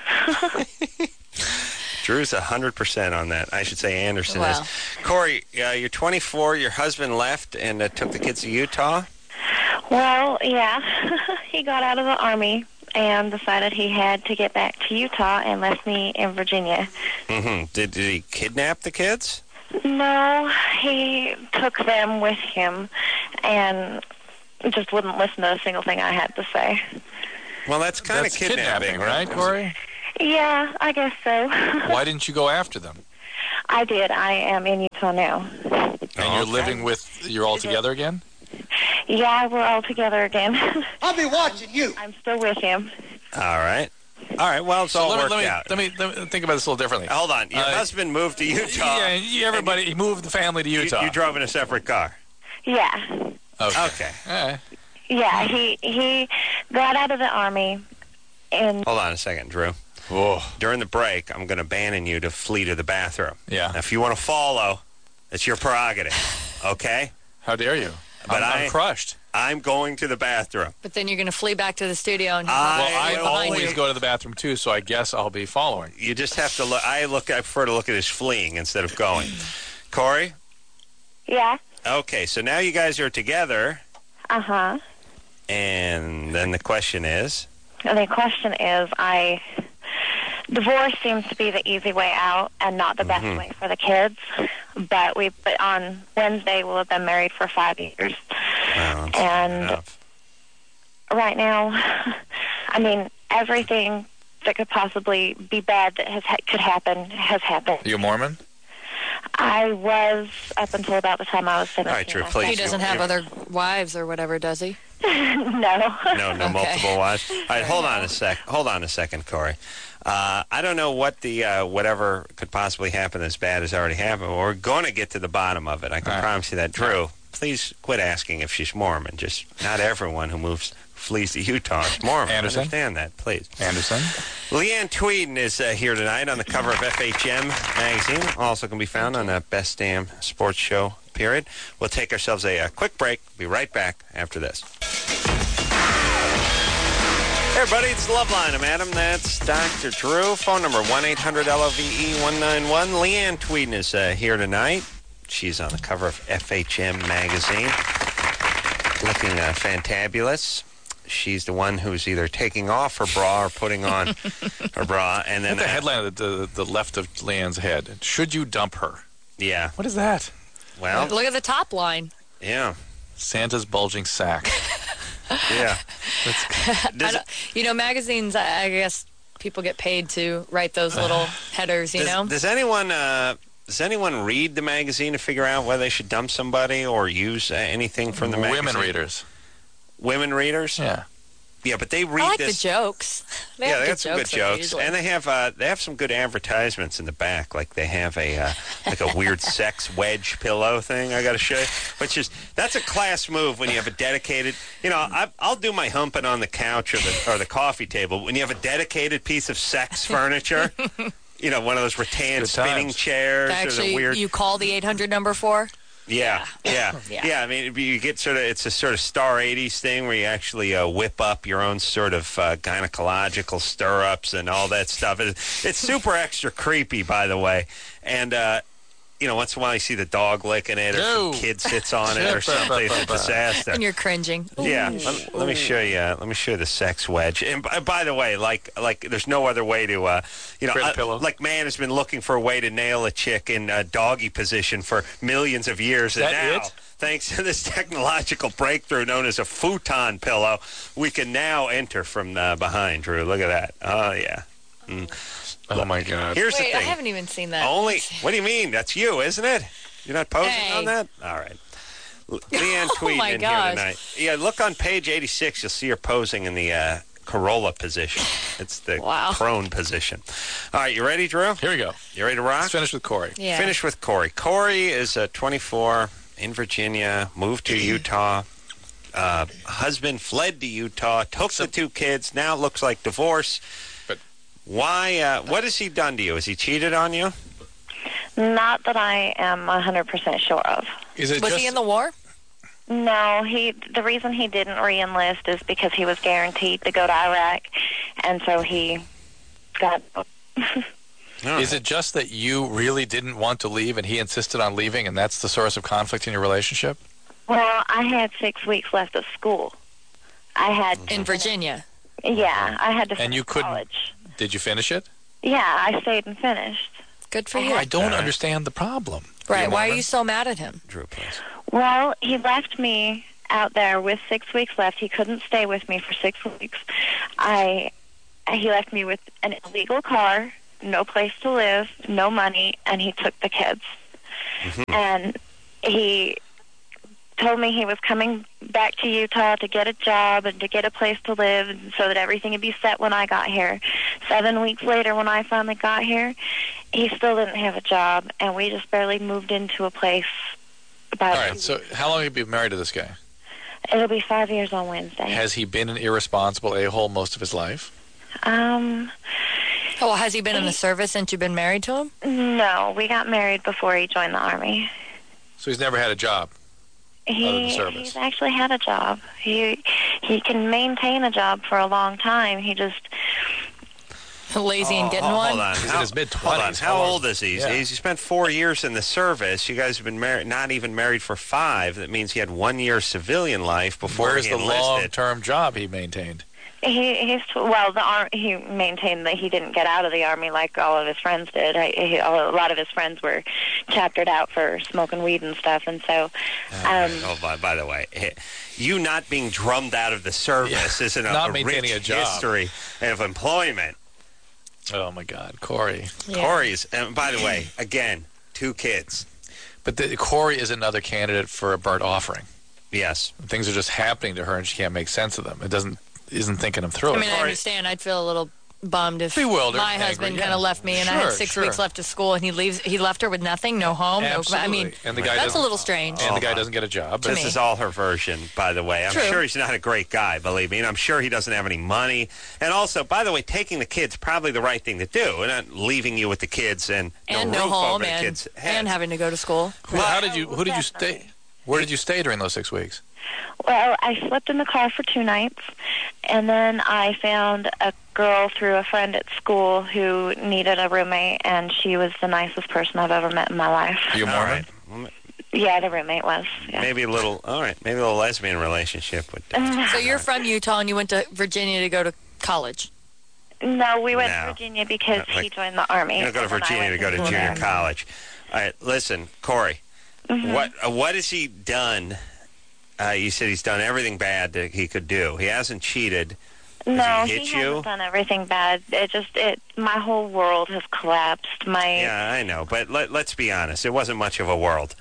Speaker 1: Drew's one hundred percent on that. I should say Anderson
Speaker 3: Wow.
Speaker 1: is. Corey, uh, you're twenty-four. Your husband left and uh, took the kids to Utah?
Speaker 5: Well, yeah, he got out of the Army and decided he had to get back to Utah and left me in Virginia.
Speaker 1: Mm-hmm. Did, did he kidnap the kids?
Speaker 5: No, he took them with him and just wouldn't listen to a single thing I had to say.
Speaker 1: Well, that's kind
Speaker 2: That's
Speaker 1: of kidnapping,
Speaker 2: kidnapping, right, Corey?
Speaker 5: Yeah, I guess so.
Speaker 2: Why didn't you go after them?
Speaker 5: I did. I am in Utah now.
Speaker 2: And you're
Speaker 1: okay.
Speaker 2: living with, you're all together again?
Speaker 5: Yeah, we're all together again.
Speaker 4: I'll be watching you.
Speaker 5: I'm still with him.
Speaker 1: All right. All right. Well, it's
Speaker 2: So
Speaker 1: all
Speaker 2: let me,
Speaker 1: worked
Speaker 2: let, me,
Speaker 1: out.
Speaker 2: let, me, let me think about this a little differently.
Speaker 1: Hold on. Your
Speaker 2: Uh,
Speaker 1: husband moved to Utah.
Speaker 2: Yeah, you- everybody, he moved the family to
Speaker 1: You,
Speaker 2: Utah.
Speaker 1: you drove in a separate car.
Speaker 5: Yeah.
Speaker 2: Okay.
Speaker 1: Okay.
Speaker 2: All right.
Speaker 5: Yeah, he he got out of the Army and
Speaker 1: Hold on a second, Drew.
Speaker 2: Whoa.
Speaker 1: During the break, I'm going to ban you to flee to the bathroom.
Speaker 2: Yeah.
Speaker 1: Now, if you want to follow, it's your prerogative. Okay?
Speaker 2: How dare you?
Speaker 1: But
Speaker 2: I'm,
Speaker 1: I-
Speaker 2: I'm crushed.
Speaker 1: I'm going to the bathroom.
Speaker 3: But then you're going to flee back to the studio and
Speaker 1: I
Speaker 2: Well, I
Speaker 1: will
Speaker 3: behind
Speaker 2: always
Speaker 3: you.
Speaker 2: go to the bathroom, too, so I guess I'll be following.
Speaker 1: You just have to look. I look. I prefer to look at it as fleeing instead of going. Corey?
Speaker 5: yeah.
Speaker 1: Okay, so now you guys are together,
Speaker 5: Uh huh.
Speaker 1: and then the question is,
Speaker 5: And the question is, I divorce seems to be the easy way out and not the best
Speaker 1: Mhm.
Speaker 5: way for the kids. But we, but on Wednesday, we'll have been married for five years.
Speaker 1: well, that's
Speaker 5: And-
Speaker 1: enough.
Speaker 5: Right now, I mean, everything that could possibly be bad that has ha- could happen has happened.
Speaker 2: Are you a Mormon?
Speaker 5: I was up until about the time I was seventeen.
Speaker 1: All right, Drew,
Speaker 5: I
Speaker 1: please.
Speaker 3: He
Speaker 5: think.
Speaker 3: doesn't have other wives or whatever, does he?
Speaker 5: No.
Speaker 1: No, no
Speaker 3: Okay.
Speaker 1: multiple wives. All right, hold on a sec. Hold on a second, Corey. Uh, I don't know what the uh, whatever could possibly happen as bad as already happened. But we're going to get to the bottom of it. I can
Speaker 2: All right.
Speaker 1: promise you that. Drew, please quit asking if she's Mormon. Just not everyone who moves flees to Utah is Mormon.
Speaker 2: Anderson?
Speaker 1: Understand that, please.
Speaker 2: Anderson?
Speaker 1: Leanne Tweeden is uh, here tonight on the cover of F H M magazine. Also can be found on the Best Damn Sports Show, period. We'll take ourselves a, a quick break. Be right back after this. Hey, everybody, it's Loveline. I'm Adam. That's Doctor Drew. Phone number one eight hundred L O V E one nine one. Leanne Tweeden is uh, here tonight. She's on the cover of F H M magazine. Looking uh, fantabulous. She's the one who's either taking off her bra or putting on her bra. And then
Speaker 2: Look at the
Speaker 1: uh,
Speaker 2: headline at the, the, the left of Leanne's head. Should you dump her?
Speaker 1: Yeah.
Speaker 2: What is that?
Speaker 1: Well,
Speaker 3: Look at the top line.
Speaker 1: yeah.
Speaker 2: Santa's bulging sack.
Speaker 1: Yeah.
Speaker 3: I
Speaker 1: Does,
Speaker 3: don't- you know, magazines, I I guess people get paid to write those little headers, you
Speaker 1: does,
Speaker 3: know?
Speaker 1: does anyone uh, does anyone read the magazine to figure out whether they should dump somebody or use uh, anything from the magazine?
Speaker 2: Women readers.
Speaker 1: Women readers?
Speaker 2: Yeah.
Speaker 1: Yeah, but they read
Speaker 3: I like
Speaker 1: this.
Speaker 3: the jokes. They
Speaker 1: yeah,
Speaker 3: have
Speaker 1: they
Speaker 3: good
Speaker 1: got some good
Speaker 3: jokes in it
Speaker 1: jokes,
Speaker 3: usually.
Speaker 1: and they have uh, they have some good advertisements in the back. Like they have a uh, like a weird sex wedge pillow thing. I got to show you, which is that's a class move when you have a dedicated. You know, I, I'll do my humping on the couch or the or the coffee table. When you have a dedicated piece of sex furniture, you know, one of those rattan
Speaker 2: Good
Speaker 1: spinning
Speaker 2: times.
Speaker 1: chairs or
Speaker 3: Actually,
Speaker 1: the weird.
Speaker 3: you call the eight hundred number for?
Speaker 1: Yeah, yeah, yeah,
Speaker 3: Yeah.
Speaker 1: I mean, you get sort of it's a sort of Star eighties thing where you actually uh, whip up your own sort of uh, gynecological stirrups and all that stuff. It, it's super extra creepy, by the way. And uh, you know, once in a while you see the dog licking it, or
Speaker 2: No.
Speaker 1: some kid sits on it, or something. It's a disaster.
Speaker 3: And you're cringing.
Speaker 1: Yeah, let, let me show you. Uh, let me show you the sex wedge. And by, by the way, like like, there's no other way to, uh, you know,
Speaker 2: Create a
Speaker 1: uh,
Speaker 2: pillow.
Speaker 1: like man has been looking for a way to nail a chick in uh, doggy position for millions of years, and
Speaker 2: That
Speaker 1: now,
Speaker 2: it?
Speaker 1: thanks to this technological breakthrough known as a futon pillow, we can now enter from uh, behind. Drew, look at that. Oh yeah.
Speaker 2: Oh, my God.
Speaker 1: Here's
Speaker 3: Wait,
Speaker 1: the
Speaker 3: I
Speaker 1: thing.
Speaker 3: haven't even seen that.
Speaker 1: Only. What do you mean? That's you, isn't it? You're not posing
Speaker 3: Hey.
Speaker 1: on that? All right. L- Leanne
Speaker 3: Oh,
Speaker 1: Tweeden
Speaker 3: my
Speaker 1: in
Speaker 3: gosh.
Speaker 1: here tonight. Yeah, look on page eighty-six. You'll see her posing in the uh, Corolla position. It's the
Speaker 3: Wow.
Speaker 1: prone position. All right, you ready, Drew?
Speaker 2: Here we go.
Speaker 1: You ready to rock?
Speaker 2: Let's finish with Corey.
Speaker 3: Yeah.
Speaker 1: Finish with Corey. Corey is uh, twenty-four, in Virginia, moved to Utah. Uh, husband fled to Utah, took the two kids. Now it looks like divorce.
Speaker 2: But-
Speaker 1: Why? Uh, what has he done to you? Has he cheated on you?
Speaker 5: Not that I am one hundred percent sure of.
Speaker 2: Is it
Speaker 3: Was
Speaker 2: just...
Speaker 3: he in the war?
Speaker 5: No, he. The reason he didn't re-enlist is because he was guaranteed to go to Iraq, and so he got.
Speaker 1: No.
Speaker 2: Is it just that you really didn't want to leave and he insisted on leaving, and that's the source of conflict in your relationship?
Speaker 5: Well, I had six weeks left of school. I had.
Speaker 3: In Virginia.
Speaker 5: Yeah, I had to finish
Speaker 2: And you couldn't-
Speaker 5: college.
Speaker 2: Did you finish it?
Speaker 5: Yeah, I stayed and finished.
Speaker 3: Good for
Speaker 5: I
Speaker 3: you.
Speaker 2: I don't
Speaker 1: All right.
Speaker 2: understand the problem.
Speaker 3: Right. Why are
Speaker 2: Mormon?
Speaker 3: you so mad at him?
Speaker 1: Drew, please.
Speaker 5: Well, he left me out there with six weeks left. He couldn't stay with me for six weeks. I he left me with an illegal car, no place to live, no money, and he took the kids. Mm-hmm. And he told me he was coming back to Utah to get a job and to get a place to live so that everything would be set when I got here. Seven weeks later, when I finally got here, he still didn't have a job, and we just barely moved into a place about
Speaker 2: All right, so how long have you been married to this guy?
Speaker 5: It'll be five years on Wednesday.
Speaker 2: Has he been an irresponsible a-hole most of his life?
Speaker 5: Um...
Speaker 3: Oh, well, has he been in the service since you've been married to him?
Speaker 5: No, we got married before he joined the Army.
Speaker 2: So he's never had a job?
Speaker 5: He, he's actually had a job. He he can maintain a job for a long time. He just
Speaker 3: lazy and getting
Speaker 1: oh,
Speaker 3: one.
Speaker 1: Hold on,
Speaker 2: he's
Speaker 1: how,
Speaker 2: in his mid
Speaker 1: hold on.
Speaker 2: twenties.
Speaker 1: How old is he?
Speaker 2: Yeah.
Speaker 1: He's he spent four years in the service. You guys have been married, not even married for five. That means he had one year civilian life before
Speaker 2: Where's
Speaker 1: he
Speaker 2: the
Speaker 1: enlisted.
Speaker 2: long-term job he maintained?
Speaker 5: He he's well the ar- he maintained that he didn't get out of the Army like all of his friends did. I, he, a lot of his friends were chaptered out for smoking weed and stuff, and so. Um,
Speaker 1: oh, by, by the way, you not being drummed out of the service
Speaker 2: Yeah,
Speaker 1: isn't a,
Speaker 2: not
Speaker 1: a
Speaker 2: maintaining
Speaker 1: rich
Speaker 2: a job.
Speaker 1: history of employment.
Speaker 2: Oh, my God. Corey.
Speaker 3: Yeah.
Speaker 1: Corey's, and by the way, again, two kids.
Speaker 2: But the, Corey is another candidate for a burnt offering.
Speaker 1: Yes.
Speaker 2: Things are just happening to her, and she can't make sense of them. It doesn't isn't thinking them through.
Speaker 3: I mean, I
Speaker 1: Corey-
Speaker 3: understand. I'd feel a little bummed if
Speaker 2: Bewildered,
Speaker 3: my
Speaker 2: angry,
Speaker 3: husband
Speaker 2: yeah.
Speaker 3: kind of left me and I had
Speaker 2: Sure,
Speaker 3: six
Speaker 2: sure.
Speaker 3: weeks left of school and he leaves. He left her with nothing, no home,
Speaker 2: Absolutely.
Speaker 3: no. I mean,
Speaker 2: and the guy
Speaker 3: that's a
Speaker 2: doesn't-
Speaker 3: little strange.
Speaker 2: And the guy
Speaker 1: Oh,
Speaker 2: doesn't get a job.
Speaker 3: To
Speaker 1: This
Speaker 3: me.
Speaker 1: is all her version, by the way. I'm
Speaker 3: True.
Speaker 1: sure he's not a great guy, believe me, and I'm sure he doesn't have any money. And also, by the way, taking the kids probably the right thing to do, and not leaving you with the kids and,
Speaker 3: and
Speaker 1: no
Speaker 3: no
Speaker 1: roof
Speaker 3: home
Speaker 1: over the
Speaker 3: and
Speaker 1: kids' heads.
Speaker 3: and having to go to school.
Speaker 2: Well, how did you? Who did you
Speaker 5: Definitely.
Speaker 2: stay? Where did you stay during those six weeks?
Speaker 5: Well, I slept in the car for two nights, and then I found a girl through a friend at school who needed a roommate, and she was the nicest person I've ever met in my life.
Speaker 2: Are you a
Speaker 1: All
Speaker 2: Mormon?
Speaker 1: right.
Speaker 5: Yeah, the roommate was. Yeah.
Speaker 1: Maybe a little, all right, maybe a little lesbian relationship with
Speaker 3: So you're from Utah and you went to Virginia to go to college.
Speaker 5: No, we went
Speaker 1: No.
Speaker 5: to Virginia because
Speaker 1: Not like-
Speaker 5: he joined the Army.
Speaker 1: You're going to go to
Speaker 5: and then I
Speaker 1: Virginia
Speaker 5: went
Speaker 1: to go to
Speaker 5: school
Speaker 1: junior
Speaker 5: there.
Speaker 1: college. All right, listen, Corey,
Speaker 5: Mm-hmm.
Speaker 1: what uh, what has he done? Uh, you said he's done everything bad that he could do. He hasn't cheated.
Speaker 5: No,
Speaker 1: he
Speaker 5: he,
Speaker 1: hit
Speaker 5: hasn't
Speaker 1: you?
Speaker 5: done everything bad. It just it my whole world has collapsed. My
Speaker 1: Yeah, I know, but let, let's be honest. It wasn't much of a world.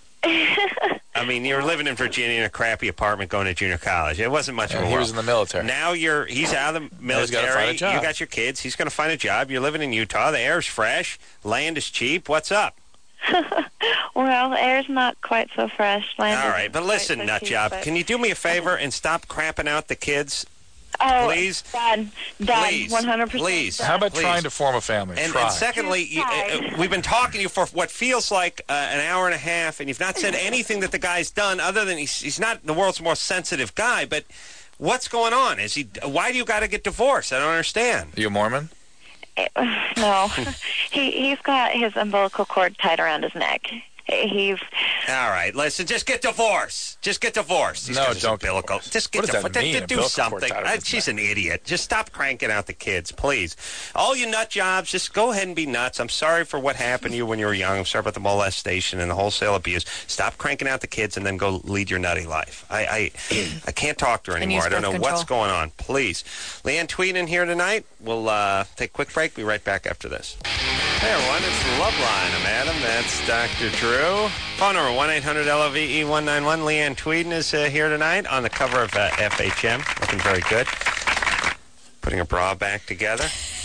Speaker 1: I mean, you were living in Virginia in a crappy apartment going to junior college. It wasn't much of
Speaker 2: And
Speaker 1: a
Speaker 2: he
Speaker 1: world.
Speaker 2: was in the military.
Speaker 1: Now you're he's out of the
Speaker 2: He's gotta
Speaker 1: military.
Speaker 2: find a job.
Speaker 1: You got your kids. He's going to find a job. You're living in Utah. The air's fresh. Land is cheap. What's up?
Speaker 5: well, air's not quite so fresh. Land
Speaker 1: All
Speaker 5: isn't
Speaker 1: right, but
Speaker 5: quite
Speaker 1: listen,
Speaker 5: so
Speaker 1: nut
Speaker 5: cheap,
Speaker 1: job.
Speaker 5: but-
Speaker 1: Can you do me a favor and stop crapping out the kids?
Speaker 5: oh,
Speaker 1: please?
Speaker 5: done, done,
Speaker 1: Please,
Speaker 5: one hundred percent.
Speaker 1: please.
Speaker 2: How about
Speaker 1: Please.
Speaker 2: trying to form a family?
Speaker 1: And,
Speaker 2: Try.
Speaker 1: and secondly, you, uh, uh, we've been talking to you for what feels like uh, an hour and a half, and you've not said anything that the guy's done other than he's, he's not the world's most sensitive guy. But what's going on? Is he? Why do you got to get divorced? I don't understand.
Speaker 2: Are you a Mormon?
Speaker 5: No, he he's got his umbilical cord tied around his neck. He's
Speaker 1: All right, listen, just get divorced. Just get divorced. He's
Speaker 2: No,
Speaker 1: got his
Speaker 2: don't get
Speaker 1: umbilical.
Speaker 2: divorced.
Speaker 1: Just get
Speaker 2: What does that
Speaker 1: divorced.
Speaker 2: mean,
Speaker 1: Do
Speaker 2: umbilical cord
Speaker 1: something.
Speaker 2: tied around
Speaker 1: Uh,
Speaker 2: his
Speaker 1: She's
Speaker 2: neck?
Speaker 1: an idiot. Just stop cranking out the kids, please. All you nut jobs, just go ahead and be nuts. I'm sorry for what happened to you when you were young. I'm sorry about the molestation and the wholesale abuse. Stop cranking out the kids and then go lead your nutty life. I I, I can't talk to her
Speaker 3: And
Speaker 1: anymore.
Speaker 3: use
Speaker 1: I don't know
Speaker 3: birth
Speaker 1: what's
Speaker 3: control.
Speaker 1: going on. Please. Leanne Tweed in here tonight. We'll uh, take a quick break. Be right back after this. Hey, everyone. It's the Love Line. I'm Adam. That's Doctor Drew. Phone number one eight hundred L O V E one nine one. Leanne Tweeden is uh, here tonight on the cover of uh, F H M. Looking very good. Putting a bra back together.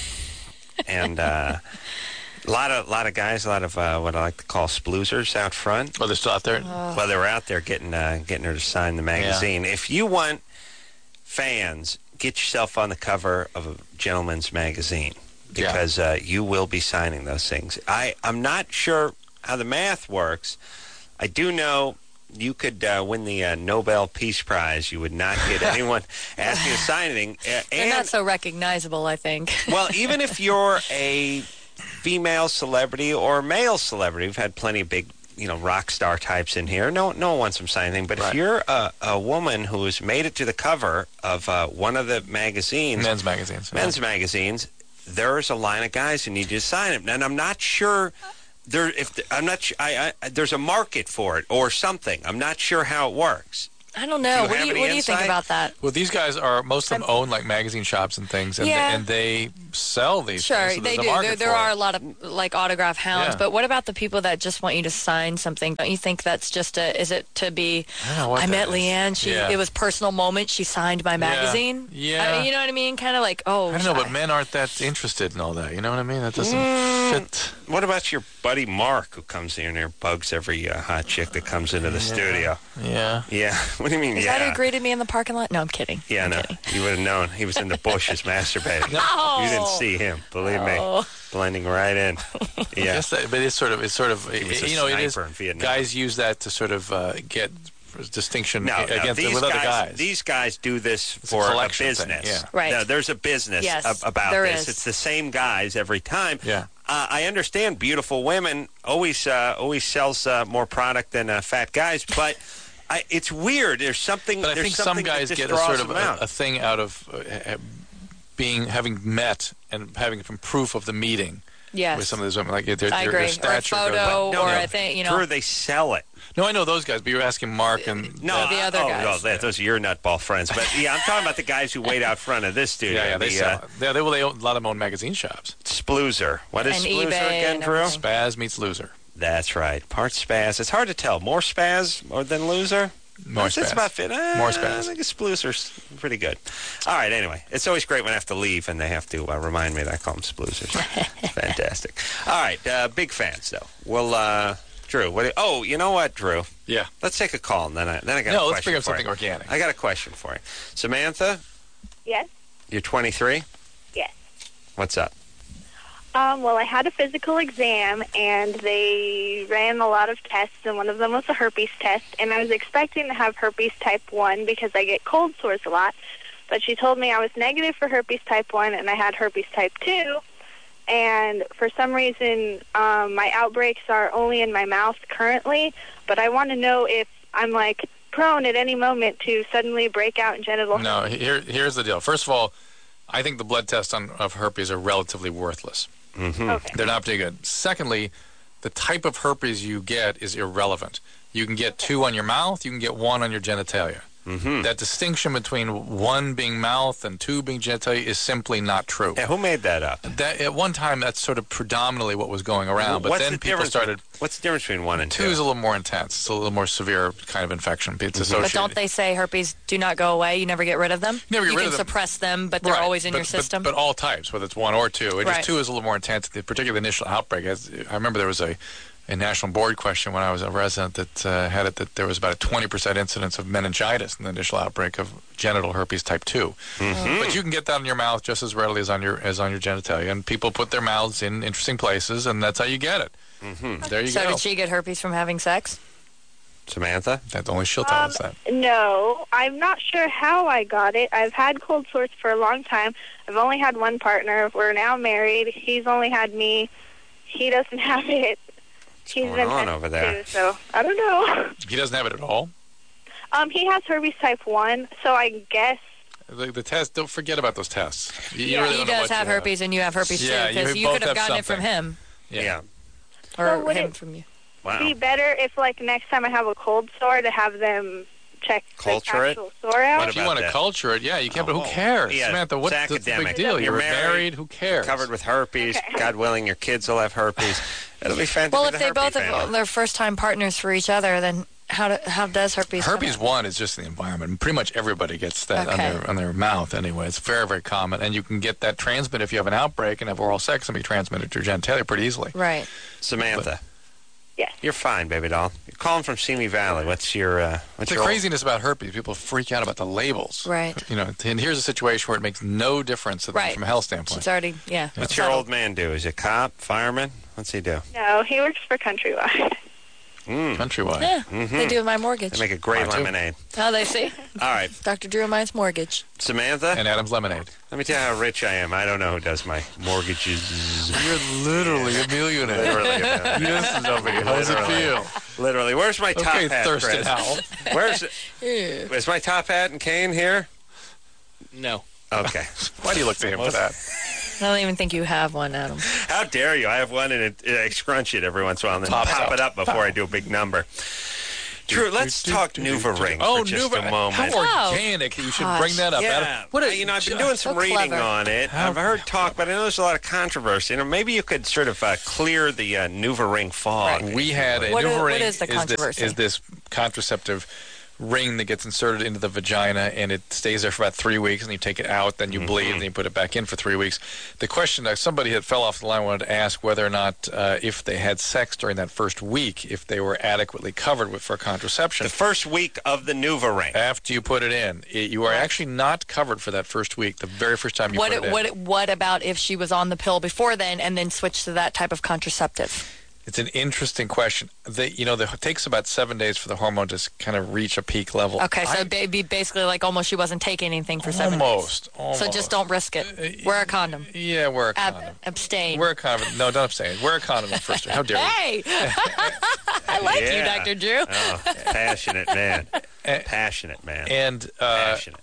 Speaker 1: And uh, a lot of lot of guys, a lot of uh, what I like to call sploozers out front.
Speaker 2: Oh, they're still out there?
Speaker 1: Well, they were out there getting uh, getting her to sign the magazine. If you want fans, get yourself on the cover of a gentleman's magazine because uh, you will be signing those things. I, I'm not sure how the math works. I do know you could uh, win the uh, Nobel Peace Prize. You would not get anyone asking you to sign anything. Uh,
Speaker 3: They're
Speaker 1: and,
Speaker 3: not so recognizable, I think.
Speaker 1: well, even if you're a female celebrity or male celebrity, we've had plenty of big, you know, rock star types in here. No, no one wants them signing anything. But
Speaker 2: Right.
Speaker 1: if you're a, a woman who's made it to the cover of uh, one of the magazines,
Speaker 2: Men's magazines.
Speaker 1: men's magazines, there's a line of guys who need you to sign them. And I'm not sure there if the, I'm not. su- I, I there's a market for it or something. I'm not sure how it works.
Speaker 3: I don't know.
Speaker 1: Do you
Speaker 3: what do
Speaker 1: have
Speaker 3: you
Speaker 1: any
Speaker 3: What do you think
Speaker 1: insight?
Speaker 3: about that?
Speaker 2: Well, these guys are, most of them own like magazine shops and things, and,
Speaker 3: Yeah.
Speaker 2: they, and they sell these
Speaker 3: Sure,
Speaker 2: things. So
Speaker 3: they
Speaker 2: there's
Speaker 3: do.
Speaker 2: a market
Speaker 3: There, there
Speaker 2: for
Speaker 3: are
Speaker 2: it.
Speaker 3: a lot of like autograph hounds,
Speaker 2: Yeah.
Speaker 3: but what about the people that just want you to sign something? Don't you think that's just a? Is it to be?
Speaker 2: I don't know what
Speaker 3: I
Speaker 2: that
Speaker 3: met
Speaker 2: is.
Speaker 3: Leanne. She
Speaker 2: Yeah.
Speaker 3: it was personal moment. She signed my magazine.
Speaker 2: Yeah.
Speaker 3: I- you know what I mean? Kind of like oh.
Speaker 2: I don't know, but
Speaker 3: I-
Speaker 2: men aren't that interested in all that. You know what I mean? That doesn't
Speaker 1: Mm.
Speaker 2: fit.
Speaker 1: What about your buddy Mark, who comes in here and bugs every uh, hot chick that comes into the studio?
Speaker 2: Yeah.
Speaker 1: Yeah. What do you mean?
Speaker 3: Is
Speaker 1: yeah.
Speaker 3: that who greeted me in the parking lot? No, I'm kidding.
Speaker 1: Yeah,
Speaker 3: I'm
Speaker 1: no.
Speaker 3: kidding.
Speaker 1: You would have known. He was in the bushes masturbating.
Speaker 3: Oh.
Speaker 1: You didn't see him. Believe
Speaker 3: Oh.
Speaker 1: me. Blending right in. Yeah.
Speaker 2: Yes, that, but it's sort of, it's sort of,
Speaker 1: He was a
Speaker 2: you know, it is.
Speaker 1: sniper in Vietnam.
Speaker 2: Guys use that to sort of uh, get distinction
Speaker 1: No, no,
Speaker 2: against
Speaker 1: these
Speaker 2: with
Speaker 1: guys,
Speaker 2: other guys.
Speaker 1: These guys do this
Speaker 2: a
Speaker 1: for a,
Speaker 2: collection thing,
Speaker 1: business.
Speaker 2: yeah.
Speaker 3: Right.
Speaker 1: No, there's a business
Speaker 3: Yes,
Speaker 1: ab- about
Speaker 3: there
Speaker 1: this.
Speaker 3: is.
Speaker 1: It's the same guys every time.
Speaker 2: Yeah.
Speaker 1: Uh, I understand beautiful women always uh, always sells uh, more product than uh, fat guys, but I, it's weird. There's something.
Speaker 2: But I
Speaker 1: there's
Speaker 2: think some
Speaker 1: something
Speaker 2: guys
Speaker 1: that just
Speaker 2: get a
Speaker 1: draws
Speaker 2: sort of
Speaker 1: them
Speaker 2: a,
Speaker 1: out.
Speaker 2: a thing out of uh, ha- being having met and having some proof of the meeting
Speaker 3: Yes.
Speaker 2: with some of these women. Like their, their,
Speaker 3: I
Speaker 2: their
Speaker 3: agree. Or a
Speaker 2: stature goes
Speaker 3: photo,
Speaker 2: up.
Speaker 1: No,
Speaker 3: or
Speaker 1: no.
Speaker 3: a thing. You know.
Speaker 1: Drew, they sell it.
Speaker 2: No, I know those guys, but you're asking Mark and
Speaker 1: No,
Speaker 3: the
Speaker 1: I-
Speaker 3: other
Speaker 1: oh,
Speaker 3: guys.
Speaker 1: no, that, those are your nutball friends. But yeah, I'm talking about the guys who wait out front of this studio.
Speaker 2: yeah, yeah, they
Speaker 1: the,
Speaker 2: sell.
Speaker 1: uh,
Speaker 2: it. Yeah, they, well, they own, a lot of them own magazine shops.
Speaker 1: Sploozer. What is
Speaker 3: And
Speaker 1: Sploozer
Speaker 3: eBay
Speaker 1: again,
Speaker 3: and
Speaker 1: Drew?
Speaker 3: everything.
Speaker 2: Spaz meets loser.
Speaker 1: That's right. Part spaz. It's hard to tell. More spaz or than loser?
Speaker 2: More
Speaker 1: It's
Speaker 2: spaz.
Speaker 1: about fit. Uh,
Speaker 2: More
Speaker 1: I
Speaker 2: spaz.
Speaker 1: think Sploozer's pretty good. All right, anyway. It's always great when I have to leave and they have to uh, remind me that I call them Sploozers. Fantastic. All right, uh, big fans, though. Well, uh, Drew, what do, oh, you know what, Drew?
Speaker 2: Yeah.
Speaker 1: Let's take a call, and then I, then I got
Speaker 2: No,
Speaker 1: a
Speaker 2: let's
Speaker 1: question
Speaker 2: bring up
Speaker 1: for
Speaker 2: something
Speaker 1: you.
Speaker 2: organic.
Speaker 1: I got a question for you. Samantha,
Speaker 5: Yes.
Speaker 1: you're twenty-three?
Speaker 5: Yes.
Speaker 1: What's up?
Speaker 5: Um, well, I had a physical exam, and they ran a lot of tests, and one of them was a herpes test, and I was expecting to have herpes type one because I get cold sores a lot, but she told me I was negative for herpes type one, and I had herpes type two, and for some reason, um, my outbreaks are only in my mouth currently, but I want to know if I'm, like, prone at any moment to suddenly break out in genital
Speaker 2: No, here, here's the deal. First of all, I think the blood tests on, of herpes are relatively worthless.
Speaker 1: Mm-hmm.
Speaker 5: Okay.
Speaker 2: They're not pretty good. Secondly, the type of herpes you get is irrelevant. You can get two on your mouth, you can get one on your genitalia.
Speaker 1: Mm-hmm.
Speaker 2: That distinction between one being mouth and two being genitalia is simply not true.
Speaker 1: Yeah, who made that up?
Speaker 2: That, at one time, that's sort of predominantly what was going around, but
Speaker 1: What's
Speaker 2: then
Speaker 1: the
Speaker 2: people
Speaker 1: difference-
Speaker 2: started...
Speaker 1: What's the difference between one and
Speaker 2: Two
Speaker 1: two?
Speaker 2: is a little more intense. It's a little more severe kind of infection. It's associated.
Speaker 3: But don't they say herpes do not go away? You never get rid of them?
Speaker 2: Never get
Speaker 3: you
Speaker 2: rid
Speaker 3: can
Speaker 2: of them.
Speaker 3: suppress them, but they're
Speaker 2: Right,
Speaker 3: always in
Speaker 2: but-
Speaker 3: your
Speaker 2: but-
Speaker 3: system?
Speaker 2: But, all types, whether it's one or two. It
Speaker 3: Right.
Speaker 2: just two is a little more intense. The particular initial outbreak. As, I remember there was a, a national board question when I was a resident that uh, had it that there was about a twenty percent incidence of meningitis in the initial outbreak of genital herpes type two.
Speaker 1: Mm-hmm.
Speaker 2: But you can get that in your mouth just as readily as on your as on your genitalia. And people put their mouths in interesting places, and that's how you get it.
Speaker 1: Mm-hmm.
Speaker 2: There you
Speaker 3: so
Speaker 2: go.
Speaker 3: did she get herpes from having sex?
Speaker 1: Samantha?
Speaker 2: That only she'll tell
Speaker 5: Um,
Speaker 2: us that.
Speaker 5: No, I'm not sure how I got it. I've had cold sores for a long time. I've only had one partner. We're now married. He's only had me. He doesn't have it. He's
Speaker 1: going
Speaker 5: been
Speaker 1: on
Speaker 5: tested
Speaker 1: over there?
Speaker 5: Too, so I don't know.
Speaker 2: He doesn't have it at all.
Speaker 5: Um, he has herpes type one, so I guess.
Speaker 2: The, the test. Don't forget about those tests. You
Speaker 5: Yeah.
Speaker 2: really
Speaker 3: He
Speaker 2: don't know
Speaker 3: does
Speaker 2: what you
Speaker 3: have herpes and you have herpes
Speaker 2: Yeah,
Speaker 3: too,
Speaker 2: you
Speaker 3: because you,
Speaker 2: both
Speaker 3: could have
Speaker 2: have
Speaker 3: gotten it from
Speaker 2: something.
Speaker 3: him.
Speaker 1: Yeah.
Speaker 2: Yeah.
Speaker 3: Or
Speaker 5: So would
Speaker 3: him
Speaker 5: it-
Speaker 3: from you.
Speaker 1: Wow.
Speaker 5: Be better if, like, next time I have a cold sore, to have them check
Speaker 1: Culture
Speaker 5: the
Speaker 1: it?
Speaker 5: actual sore out.
Speaker 1: What
Speaker 2: If you
Speaker 1: about
Speaker 2: want to
Speaker 1: that?
Speaker 2: culture it, yeah, you can. But
Speaker 1: Oh,
Speaker 2: who cares,
Speaker 1: yeah,
Speaker 2: Samantha? What,
Speaker 1: it's
Speaker 2: what's the
Speaker 1: academic.
Speaker 2: big deal?
Speaker 1: You're
Speaker 2: You're
Speaker 1: married,
Speaker 2: married. Who cares?
Speaker 1: Covered with herpes.
Speaker 5: Okay.
Speaker 1: God willing, your kids will have herpes. It'll be fantastic.
Speaker 3: Well, if they both have, they're first-time partners for each other, then how do, how does herpes come
Speaker 2: Herpes
Speaker 3: in?
Speaker 2: one is just in the environment. Pretty much everybody gets that on
Speaker 3: Okay.
Speaker 2: their on their mouth anyway. It's very very common, and you can get that transmitted if you have an outbreak and have oral sex and be transmitted to your genitalia pretty easily.
Speaker 3: Right.
Speaker 1: Samantha.
Speaker 5: Yes.
Speaker 1: You're fine, baby doll. You're calling from Simi Valley. What's your uh, what's
Speaker 2: The
Speaker 1: your
Speaker 2: craziness about herpes, people freak out about the labels.
Speaker 3: Right.
Speaker 2: You know, and here's a situation where it makes no difference to them
Speaker 3: Right.
Speaker 2: from a health standpoint.
Speaker 3: It's already, yeah.
Speaker 1: What's your old man do? Is he a cop, fireman? What's he do?
Speaker 5: No, he works for Countrywide.
Speaker 1: Mm.
Speaker 2: Countrywide.
Speaker 3: Yeah,
Speaker 1: Mm-hmm.
Speaker 3: they do with my mortgage.
Speaker 1: They make a great
Speaker 2: Mine too.
Speaker 1: lemonade.
Speaker 3: Oh, they see?
Speaker 1: All right,
Speaker 3: Doctor Drew and mine's mortgage.
Speaker 1: Samantha.
Speaker 2: And Adam's Lemonade.
Speaker 1: Let me tell you how rich I am. I don't know who does my mortgages.
Speaker 2: You're literally a millionaire.
Speaker 1: Literally, man.
Speaker 2: Yes, nobody. How does it
Speaker 1: Literally.
Speaker 2: feel?
Speaker 1: Literally. Where's my top
Speaker 2: Okay,
Speaker 1: hat,
Speaker 2: Thurston
Speaker 1: Chris?
Speaker 2: Howell.
Speaker 1: Where's is my top hat and cane here?
Speaker 7: No.
Speaker 1: Okay.
Speaker 2: Why do you look to him for that?
Speaker 3: I don't even think you have one, Adam.
Speaker 1: How dare you? I have one and it, it, I scrunch it every once in a while and then
Speaker 2: Pops
Speaker 1: pop
Speaker 2: out.
Speaker 1: it up before I do a big number. Drew, let's talk NuvaRing
Speaker 2: oh,
Speaker 1: for just
Speaker 2: Nuva,
Speaker 1: a moment.
Speaker 2: How organic. You should
Speaker 3: Gosh.
Speaker 2: bring that up.
Speaker 1: Yeah,
Speaker 2: Adam. What a,
Speaker 1: you know, I've been doing some
Speaker 3: So
Speaker 1: reading
Speaker 3: clever.
Speaker 1: on it.
Speaker 2: How-
Speaker 1: I've heard talk, but I know there's a lot of controversy. You know, maybe you could sort of uh, clear the uh, NuvaRing fog.
Speaker 3: Right.
Speaker 2: We had a
Speaker 3: What is-
Speaker 2: NuvaRing
Speaker 3: what is the
Speaker 2: this,
Speaker 3: controversy?
Speaker 2: is this contraceptive ring that gets inserted into the vagina, and it stays there for about three weeks, and you take it out, then you
Speaker 1: Mm-hmm.
Speaker 2: bleed, and you put it back in for three weeks. The question, uh, somebody had fell off the line wanted to ask whether or not uh, if they had sex during that first week, if they were adequately covered with for contraception.
Speaker 1: The first week of the NuvaRing.
Speaker 2: After you put it in, it, you are actually not covered for that first week, the very first time you
Speaker 3: What
Speaker 2: put it in.
Speaker 3: what what about if she was on the pill before then and then switched to that type of contraceptive?
Speaker 2: It's an interesting question. They, you know, the, it takes about seven days for the hormone to kind of reach a peak level.
Speaker 3: Okay, so
Speaker 2: I-
Speaker 3: it'd be basically like almost she wasn't taking anything for seven
Speaker 2: almost,
Speaker 3: days.
Speaker 2: almost.
Speaker 3: So just don't risk it. Wear a condom.
Speaker 2: Yeah, wear a
Speaker 3: Ab-
Speaker 2: condom.
Speaker 3: abstain.
Speaker 2: Wear a condom. No, don't abstain. Wear a condom the first. How dare you?
Speaker 3: Hey, I like you,
Speaker 1: Yeah.
Speaker 3: Doctor Drew.
Speaker 1: Oh, passionate man.
Speaker 2: Eh,
Speaker 1: Passionate man.
Speaker 2: And uh,
Speaker 1: Passionate.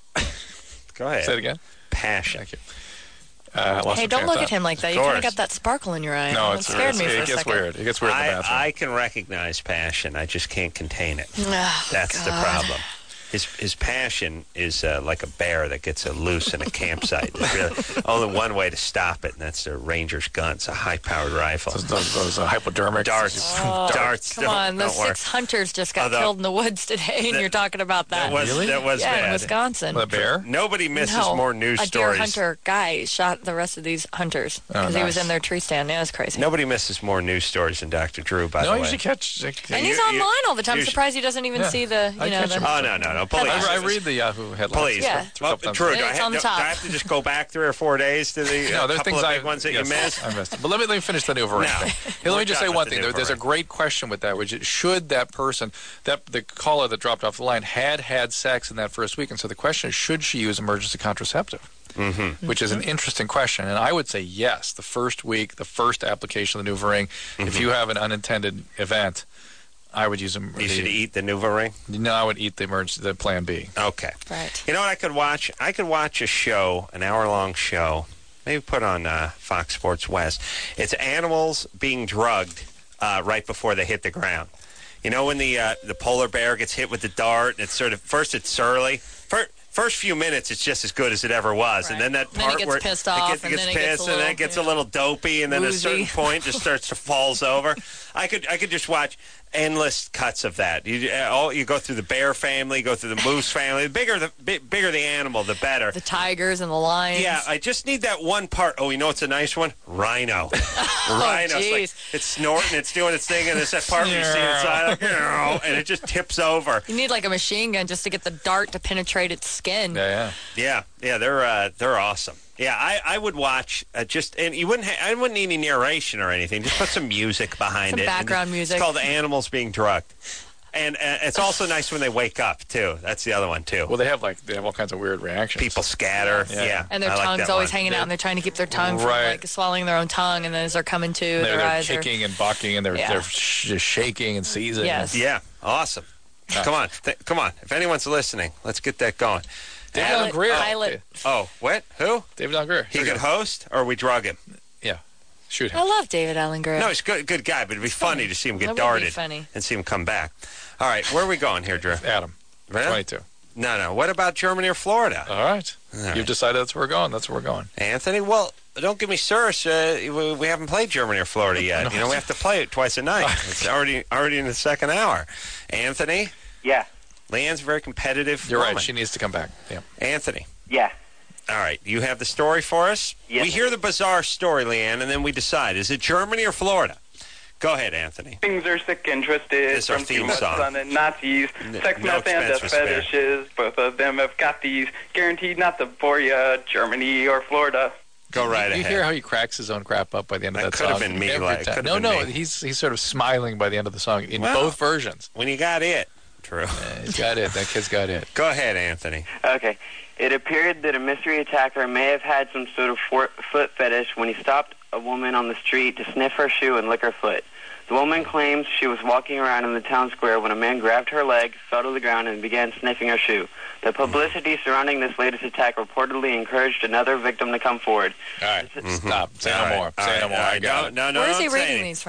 Speaker 1: Go ahead.
Speaker 2: say it again.
Speaker 1: Passion.
Speaker 2: Thank you. Uh, I lost
Speaker 3: Hey,
Speaker 2: my
Speaker 3: don't
Speaker 2: train
Speaker 3: look
Speaker 2: of
Speaker 3: at
Speaker 2: thought.
Speaker 3: him like that.
Speaker 1: Of
Speaker 3: You kind of
Speaker 1: course.
Speaker 3: got that sparkle in your eye.
Speaker 2: No,
Speaker 3: it
Speaker 2: it's
Speaker 3: scared me
Speaker 2: it
Speaker 3: for a
Speaker 2: gets
Speaker 3: second.
Speaker 2: weird. It gets weird in the
Speaker 1: I,
Speaker 2: bathroom.
Speaker 1: I can recognize passion. I just can't contain it.
Speaker 3: Oh,
Speaker 1: That's the
Speaker 3: God.
Speaker 1: problem. His his passion is uh, like a bear that gets uh, loose in a campsite. There's really only one way to stop it, and that's the Ranger's gun. It's a high-powered rifle.
Speaker 2: those those, those uh, hypodermic
Speaker 1: Darts.
Speaker 3: Oh,
Speaker 1: Darts.
Speaker 3: Come
Speaker 1: don't,
Speaker 3: on, those
Speaker 1: don't work.
Speaker 3: six hunters just got
Speaker 1: Although-
Speaker 3: killed in the woods today, and
Speaker 1: That-
Speaker 3: you're talking about that.
Speaker 1: That was
Speaker 2: Really?
Speaker 1: that was
Speaker 3: yeah,
Speaker 1: bad.
Speaker 3: in Wisconsin.
Speaker 2: The bear.
Speaker 1: Nobody misses
Speaker 3: no,
Speaker 1: more news
Speaker 3: a deer
Speaker 1: stories.
Speaker 3: hunter guy shot the rest of these hunters
Speaker 2: Oh,
Speaker 3: because he was
Speaker 2: nice.
Speaker 3: in their tree stand. Yeah, it was crazy.
Speaker 1: Nobody misses more news stories than Doctor Drew. By
Speaker 2: No,
Speaker 1: the
Speaker 2: you
Speaker 1: way.
Speaker 2: should catch.
Speaker 3: and
Speaker 1: you-
Speaker 3: he's
Speaker 1: you-
Speaker 3: online all the time. I'm
Speaker 1: you should-
Speaker 3: surprised he doesn't even
Speaker 2: Yeah.
Speaker 3: see the,
Speaker 2: I
Speaker 3: you know,
Speaker 2: catch
Speaker 3: the,
Speaker 2: him.
Speaker 1: Oh no no no! Please.
Speaker 2: I, I read the Yahoo headlines.
Speaker 1: Please.
Speaker 3: Yeah.
Speaker 2: For a
Speaker 1: Well,
Speaker 2: couple times.
Speaker 1: Drew, do I,
Speaker 3: It's
Speaker 1: have,
Speaker 3: on the
Speaker 1: do I
Speaker 3: top.
Speaker 1: have to just go back three or four days to the
Speaker 2: No,
Speaker 1: uh,
Speaker 2: there's
Speaker 1: couple
Speaker 2: things
Speaker 1: of
Speaker 2: I
Speaker 1: big ones that
Speaker 2: yes,
Speaker 1: you missed?
Speaker 2: I missed. But let me let me finish the NuvaRing
Speaker 1: No.
Speaker 2: thing. Hey,
Speaker 1: We're
Speaker 2: let me just
Speaker 1: done
Speaker 2: say
Speaker 1: with
Speaker 2: one
Speaker 1: the
Speaker 2: thing. There, there's a
Speaker 1: NuvaRing.
Speaker 2: great question with that, which is should that person, that the caller that dropped off the line, had had sex in that first week, and so the question is, should she use emergency contraceptive? Mm-hmm. Which is an interesting question, and I would say yes. The first week, the first application of the NuvaRing,
Speaker 1: Mm-hmm.
Speaker 2: if you have an unintended event, I would use them.
Speaker 1: You should eat the NuvaRing.
Speaker 2: No, I would eat the emergency, the Plan B.
Speaker 1: Okay.
Speaker 3: right.
Speaker 1: You know what I could watch? I could watch a show, an hour-long show, maybe put on uh, Fox Sports West. It's animals being drugged uh, right before they hit the ground. You know when the uh, the polar bear gets hit with the dart, and it's sort of first it's surly. First, first few minutes, it's just as good as it ever was, and
Speaker 3: Right.
Speaker 1: then that
Speaker 3: Then it
Speaker 1: part
Speaker 3: gets
Speaker 1: where
Speaker 3: pissed
Speaker 1: it
Speaker 3: off,
Speaker 1: gets,
Speaker 3: and
Speaker 1: gets
Speaker 3: then it
Speaker 1: pissed,
Speaker 3: gets a
Speaker 1: and then
Speaker 3: little,
Speaker 1: it gets
Speaker 3: yeah.
Speaker 1: a little dopey, and then at a
Speaker 3: Woozy.
Speaker 1: certain point, just starts to falls over. I could I could just watch endless cuts of that. You uh, all you go through the bear family, go through the moose family. The bigger the bi- bigger the animal, the better.
Speaker 3: The tigers and the lions.
Speaker 1: Yeah, I just need that one part. Oh, you know what's a nice one? Rhino. Rhino. It's, like,
Speaker 3: jeez.
Speaker 1: it's snorting, it's doing its thing, and there's that part where you see its eye, like, and it just tips over.
Speaker 3: You need like a machine gun just to get the dart to penetrate its skin.
Speaker 2: Yeah, yeah.
Speaker 1: Yeah, yeah, they're uh, they're awesome. Yeah, I, I would watch uh, just, and you wouldn't ha- I wouldn't need any narration or anything. Just put some music behind
Speaker 3: Some
Speaker 1: it.
Speaker 3: background
Speaker 1: And
Speaker 3: music.
Speaker 1: It's called Animals Being Drugged. And uh, it's also nice when they wake up, too. That's the other one, too.
Speaker 2: Well, they have like they have all kinds of weird reactions.
Speaker 1: People scatter.
Speaker 2: Yeah.
Speaker 1: Yeah.
Speaker 3: And their
Speaker 1: I like
Speaker 3: tongue's
Speaker 1: that
Speaker 3: always
Speaker 1: one.
Speaker 3: hanging out, and they're trying to keep their tongue from
Speaker 2: Right.
Speaker 3: like swallowing their own tongue, and then as they're coming to,
Speaker 2: They're,
Speaker 3: their
Speaker 2: they're
Speaker 3: eyes
Speaker 2: kicking and bucking, and they're
Speaker 3: Yeah.
Speaker 2: they're sh- just shaking and seizing.
Speaker 3: Yes.
Speaker 1: Yeah, awesome. Come on, th- come on. If anyone's listening, let's get that going.
Speaker 2: David
Speaker 3: are.
Speaker 2: Allen Greer.
Speaker 3: Pilot.
Speaker 1: Oh, what? Who?
Speaker 2: David Allen Greer.
Speaker 1: He
Speaker 2: Here we
Speaker 1: could
Speaker 2: go.
Speaker 1: host, or we drug him?
Speaker 2: Yeah. Shoot him.
Speaker 3: I love David Allen Greer.
Speaker 1: No, he's a good, good guy, but it'd be funny to see him get
Speaker 3: That would be
Speaker 1: darted
Speaker 3: funny.
Speaker 1: and see him come back. All right, where are we going here, Drew?
Speaker 2: Adam.
Speaker 1: Really?
Speaker 2: twenty-two.
Speaker 1: No, no. What about Germany or Florida?
Speaker 2: All right.
Speaker 1: right.
Speaker 2: You've decided that's where we're going. That's where we're going.
Speaker 1: Anthony? Well, don't give me Sirius. Uh, we, we haven't played Germany or Florida yet. You know, we have to play it twice a night. It's already already in the second hour. Anthony?
Speaker 6: Yeah.
Speaker 1: Leanne's a very competitive
Speaker 2: You're
Speaker 1: woman.
Speaker 2: right. She needs to come back. Yeah.
Speaker 1: Anthony?
Speaker 6: Yeah.
Speaker 1: All right, you have the story for us?
Speaker 6: Yes.
Speaker 1: We hear the bizarre story, Leanne, and then we decide. Is it Germany or Florida? Go ahead, Anthony.
Speaker 7: Things are sick and twisted
Speaker 1: This is our
Speaker 7: from
Speaker 1: theme
Speaker 7: too much
Speaker 1: song.
Speaker 7: sun and Nazis.
Speaker 1: N-
Speaker 7: Sex,
Speaker 1: no
Speaker 7: meth, and
Speaker 1: expense
Speaker 7: the
Speaker 1: was spared.
Speaker 7: fetishes. Both of them have got these. Guaranteed not to bore ya. Germany or Florida.
Speaker 1: Go right
Speaker 2: you
Speaker 1: ahead.
Speaker 2: hear how he cracks his own crap up by the end of
Speaker 1: That
Speaker 2: that
Speaker 1: could have
Speaker 2: song?
Speaker 1: been me,
Speaker 2: Every
Speaker 1: like,
Speaker 2: time.
Speaker 1: could have
Speaker 2: No,
Speaker 1: been
Speaker 2: no.
Speaker 1: me.
Speaker 2: He's he's sort of smiling by the end of the song in
Speaker 1: Well-
Speaker 2: both versions.
Speaker 1: When you got it, Drew.
Speaker 2: Yeah, he's got it. That kid's got it.
Speaker 1: Go ahead, Anthony.
Speaker 8: Okay. It appeared that a mystery attacker may have had some sort of for- foot fetish when he stopped a woman on the street to sniff her shoe and lick her foot. The woman claims she was walking around in the town square when a man grabbed her leg, fell to the ground, and began sniffing her shoe. The publicity surrounding this latest attack reportedly encouraged another victim to come forward.
Speaker 2: All right. Stop. Say
Speaker 1: All
Speaker 2: no
Speaker 1: right.
Speaker 2: more.
Speaker 1: All
Speaker 2: Say
Speaker 1: right.
Speaker 2: no more.
Speaker 1: All
Speaker 2: I
Speaker 1: right.
Speaker 2: got
Speaker 1: no,
Speaker 2: it.
Speaker 1: No, no,
Speaker 3: Where is
Speaker 1: don't
Speaker 3: he
Speaker 1: say
Speaker 3: reading
Speaker 1: anything.
Speaker 3: these from?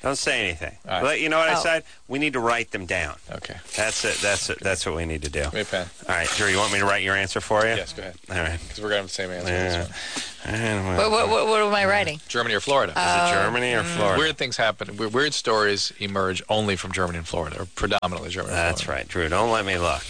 Speaker 1: Don't say anything.
Speaker 2: All right.
Speaker 1: But you know what I
Speaker 3: Oh.
Speaker 1: said? We need to write them down.
Speaker 2: Okay.
Speaker 1: That's it. That's it. That's what we need to do.
Speaker 2: Give me a pen.
Speaker 1: All right, Drew, you want me to write your answer for you?
Speaker 2: Yes, go ahead.
Speaker 1: All right.
Speaker 2: Because we're going to have the same answer.
Speaker 1: Yeah.
Speaker 2: on this one.
Speaker 3: What, what, what, what am I writing?
Speaker 2: Germany or Florida?
Speaker 1: Is it Germany or Florida?
Speaker 2: Weird things happen. Weird, weird stories emerge only from Germany and Florida, or predominantly Germany and
Speaker 1: That's
Speaker 2: Florida.
Speaker 1: right, Drew. Don't let me look.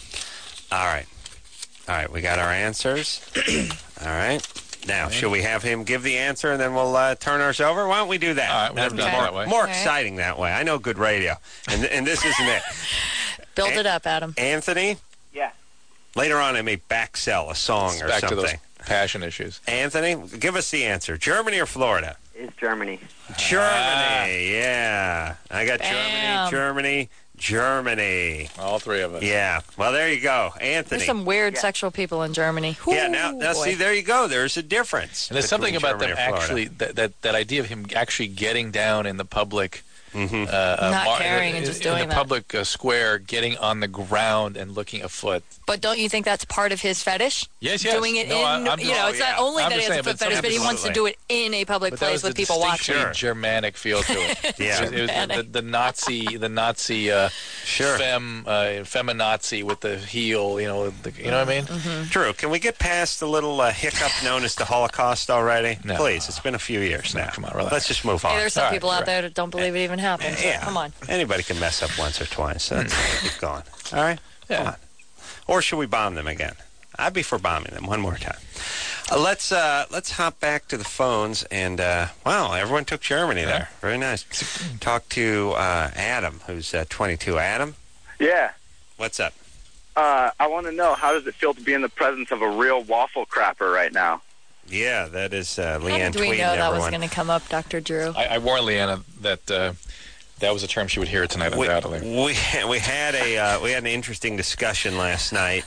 Speaker 1: All right. All right, we got our answers. All right. Now, should we have him give the answer and then we'll uh, turn ours over? Why don't we do that?
Speaker 2: All right, we'll
Speaker 1: That'd
Speaker 2: have it
Speaker 1: be
Speaker 2: done
Speaker 1: more,
Speaker 2: that way.
Speaker 1: more
Speaker 3: All right.
Speaker 1: exciting that way. I know good radio, and, and this isn't it.
Speaker 3: Build it up, Adam.
Speaker 1: Anthony,
Speaker 8: Yeah.
Speaker 1: later on I may back sell a song
Speaker 2: It's
Speaker 1: or
Speaker 2: back to
Speaker 1: something.
Speaker 2: those passion issues.
Speaker 1: Anthony, give us the answer. Germany or Florida?
Speaker 8: It's Germany.
Speaker 1: Germany, yeah. I got
Speaker 3: Bam.
Speaker 1: Germany, Germany, Germany.
Speaker 2: All three of us.
Speaker 1: Yeah. Well, there you go. Anthony.
Speaker 3: There's some weird
Speaker 8: Yeah.
Speaker 3: sexual people in Germany.
Speaker 1: yeah,
Speaker 3: Ooh,
Speaker 1: now, now
Speaker 3: boy.
Speaker 1: see, there you go. There's a difference.
Speaker 2: And there's something
Speaker 1: between
Speaker 2: about them
Speaker 1: Germany or Florida.
Speaker 2: actually, that, that, that idea of him actually getting down in the public,
Speaker 1: Mhm.
Speaker 2: uh, uh,
Speaker 3: Not
Speaker 2: mar-
Speaker 3: caring
Speaker 2: in,
Speaker 3: and just
Speaker 2: in
Speaker 3: doing
Speaker 2: the
Speaker 3: that.
Speaker 2: public uh, square, getting on the ground and looking afoot.
Speaker 3: But don't you think that's part of his fetish?
Speaker 2: Yes, yes.
Speaker 3: Doing it
Speaker 2: No,
Speaker 3: in,
Speaker 2: I- I'm
Speaker 3: you
Speaker 2: just-
Speaker 3: know,
Speaker 1: oh,
Speaker 3: it's
Speaker 1: yeah.
Speaker 3: not only
Speaker 2: I'm
Speaker 3: that he
Speaker 2: just
Speaker 3: has
Speaker 2: saying,
Speaker 3: a foot
Speaker 2: but
Speaker 3: fetish, but he wants to do
Speaker 1: absolutely.
Speaker 3: it in a public
Speaker 2: But that
Speaker 3: place
Speaker 2: was
Speaker 3: with
Speaker 2: the
Speaker 3: people watching.
Speaker 2: distinctly Germanic feel to it.
Speaker 1: Yeah.
Speaker 2: It was, it was the, the,
Speaker 3: Germanic.
Speaker 2: the Nazi, the Nazi, uh,
Speaker 1: Sure.
Speaker 2: fem, uh, feminazi with the heel. You know, the, you know what I mean?
Speaker 3: Mm-hmm.
Speaker 1: Drew, can we get past the little uh, hiccup known as the Holocaust already?
Speaker 2: No.
Speaker 1: Please, it's been a few years now.
Speaker 2: come on, relax.
Speaker 1: Let's just move on.
Speaker 3: Hey, there's some
Speaker 2: All right,
Speaker 3: people out
Speaker 2: right.
Speaker 3: there that don't believe it even happened. So
Speaker 1: yeah.
Speaker 3: come on.
Speaker 1: Anybody can mess up once or twice. So let's keep going. All right? Come
Speaker 2: Yeah.
Speaker 1: on. Or should we bomb them again? I'd be for bombing them one more time. Uh, let's uh, let's hop back to the phones. And, uh, wow, everyone took Germany there. Very nice. Talk to uh, Adam, who's uh, twenty-two. Adam,
Speaker 9: Yeah.
Speaker 1: what's up?
Speaker 9: Uh, I want to know, how does it feel to be in the presence of a real waffle crapper right now?
Speaker 1: Yeah, that is uh,
Speaker 3: How
Speaker 1: Leanne
Speaker 3: did we
Speaker 1: tweeting
Speaker 3: know that was
Speaker 1: everyone.
Speaker 3: going to come up, Doctor Drew?
Speaker 2: I, I warned Leanna that uh, that was a term she would hear tonight,
Speaker 1: we,
Speaker 2: undoubtedly.
Speaker 1: we we had a uh, we had an interesting discussion last night.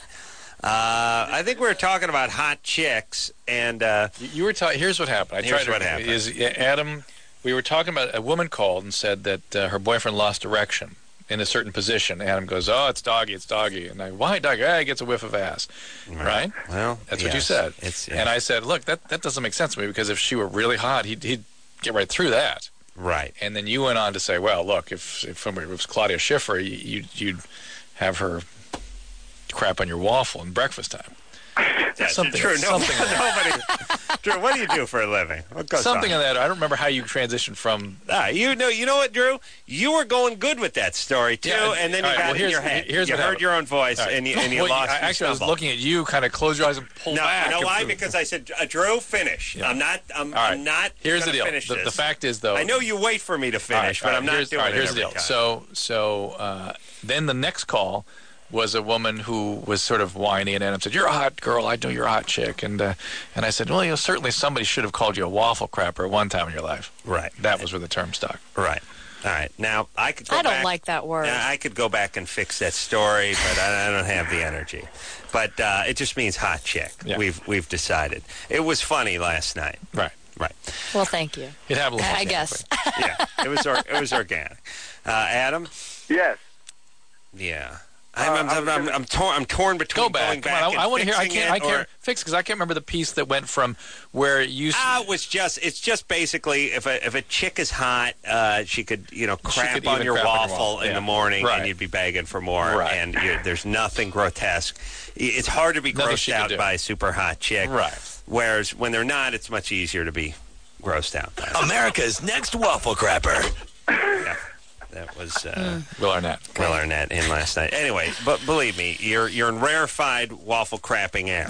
Speaker 1: Uh, I think we were talking about hot chicks, and uh,
Speaker 2: You, you were ta- Here's what happened. I
Speaker 1: Here's
Speaker 2: tried to,
Speaker 1: what happened.
Speaker 2: Is yeah, Adam? We were talking about a woman called and said that uh, her boyfriend lost erection in a certain position. Adam goes, "Oh, it's doggy, it's doggy," and I, "Why doggy?" Ah, he gets a whiff of ass, right?
Speaker 1: well,
Speaker 2: That's what you
Speaker 1: yes,
Speaker 2: said.
Speaker 1: It's
Speaker 2: And I said, "Look, that that doesn't make sense to me because if she were really hot, he'd he'd get right through that."
Speaker 1: right.
Speaker 2: And then you went on to say, "Well, look, if if somebody if it was Claudia Schiffer, you, you'd you'd have her crap on your waffle in breakfast time."
Speaker 1: That's
Speaker 2: something-
Speaker 1: true. No,
Speaker 2: something like
Speaker 1: nobody. Drew, what do you do for a living? What goes
Speaker 2: Something
Speaker 1: on?
Speaker 2: of that. I don't remember how you transitioned from.
Speaker 1: Ah, you know, you know what, Drew? You were going good with that story too,
Speaker 2: Yeah,
Speaker 1: and then you
Speaker 2: all right,
Speaker 1: got
Speaker 2: well,
Speaker 1: it in
Speaker 2: here's-
Speaker 1: your head.
Speaker 2: here's
Speaker 1: you
Speaker 2: what
Speaker 1: heard
Speaker 2: happened.
Speaker 1: your own voice,
Speaker 2: All right.
Speaker 1: and you and you
Speaker 2: Well,
Speaker 1: lost.
Speaker 2: I,
Speaker 1: your
Speaker 2: actually, I was
Speaker 1: stumble.
Speaker 2: looking at you, kind of close your eyes and pull
Speaker 1: No,
Speaker 2: back.
Speaker 1: you know why?
Speaker 2: And-
Speaker 1: Because I said, uh, Drew, finish.
Speaker 2: Yeah.
Speaker 1: I'm not. I'm,
Speaker 2: All right.
Speaker 1: I'm not.
Speaker 2: Here's the
Speaker 1: gonna
Speaker 2: deal.
Speaker 1: Finish
Speaker 2: The,
Speaker 1: this.
Speaker 2: the fact is, though.
Speaker 1: I know you wait for me to
Speaker 2: All right,
Speaker 1: finish,
Speaker 2: all
Speaker 1: but
Speaker 2: right,
Speaker 1: I'm not
Speaker 2: here's,
Speaker 1: doing
Speaker 2: all right,
Speaker 1: it
Speaker 2: Here's
Speaker 1: every
Speaker 2: the deal.
Speaker 1: time.
Speaker 2: So, so uh, then the next call was a woman who was sort of whiny, and Adam said, "You're a hot girl. I know you're a hot chick." And uh, and I said, "Well, you know, certainly somebody should have called you a waffle crapper at one time in your life."
Speaker 1: right,
Speaker 2: That was where the term stuck.
Speaker 1: right. All right. Now I could. Go
Speaker 3: I don't
Speaker 1: back-
Speaker 3: like that word.
Speaker 1: Yeah, I could go back and fix that story, but I, I don't have the energy. But uh, it just means hot chick.
Speaker 2: Yeah.
Speaker 1: We've we've decided. It was funny last night.
Speaker 2: Right.
Speaker 1: Right.
Speaker 3: Well, thank you.
Speaker 2: It happened. a little
Speaker 3: I guess.
Speaker 2: organically.
Speaker 1: Yeah. It was or, it was organic. Uh, Adam.
Speaker 9: Yes.
Speaker 1: Yeah.
Speaker 9: Uh,
Speaker 1: I'm, I'm,
Speaker 9: I
Speaker 1: I'm,
Speaker 9: was
Speaker 1: I'm,
Speaker 9: gonna-
Speaker 1: I'm torn. I'm torn between
Speaker 2: Go back.
Speaker 1: going
Speaker 2: Come
Speaker 1: back
Speaker 2: on. I,
Speaker 1: and
Speaker 2: I want to hear. I
Speaker 1: fixing
Speaker 2: can't.
Speaker 1: it
Speaker 2: I can't
Speaker 1: or-
Speaker 2: fix because I can't remember the piece that went from where you. s-
Speaker 1: Ah, it was just. It's just basically if a if a chick is hot, uh, she could you know crap
Speaker 2: could
Speaker 1: on
Speaker 2: even
Speaker 1: your
Speaker 2: crap on your
Speaker 1: waffle
Speaker 2: waffle,
Speaker 1: in
Speaker 2: yeah.
Speaker 1: the morning,
Speaker 2: Right.
Speaker 1: and you'd be begging for more.
Speaker 2: Right.
Speaker 1: And you, there's nothing grotesque. It's hard to be
Speaker 2: Nothing
Speaker 1: grossed
Speaker 2: she could
Speaker 1: out
Speaker 2: do.
Speaker 1: by a super hot chick.
Speaker 2: Right.
Speaker 1: Whereas when they're not, it's much easier to be grossed out by.
Speaker 4: America's next waffle crapper.
Speaker 1: Yeah. That was uh,
Speaker 2: Will Arnett.
Speaker 1: Will Arnett in last night. Anyway, but believe me, you're you're in rarefied waffle crapping air.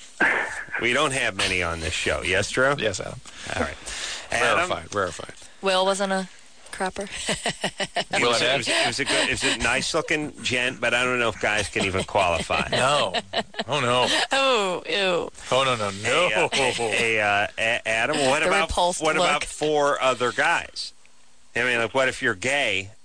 Speaker 1: We don't have many on this show. Yes, Drew?
Speaker 2: Yes, Adam.
Speaker 1: All right. Adam,
Speaker 2: Rarefied. Rarefied.
Speaker 3: Will wasn't a crapper.
Speaker 1: It
Speaker 2: Will
Speaker 1: was, it,
Speaker 2: Arnett?
Speaker 1: was, it was a good, it was a nice looking gent, but I don't know if guys can even qualify.
Speaker 2: No. Oh no.
Speaker 3: Oh, ew.
Speaker 2: Oh no no
Speaker 1: Hey,
Speaker 2: no.
Speaker 1: uh, hey, uh, A- Adam, what
Speaker 3: The
Speaker 1: about
Speaker 3: repulsed
Speaker 1: what
Speaker 3: look.
Speaker 1: about four other guys? I mean, like, what if you're gay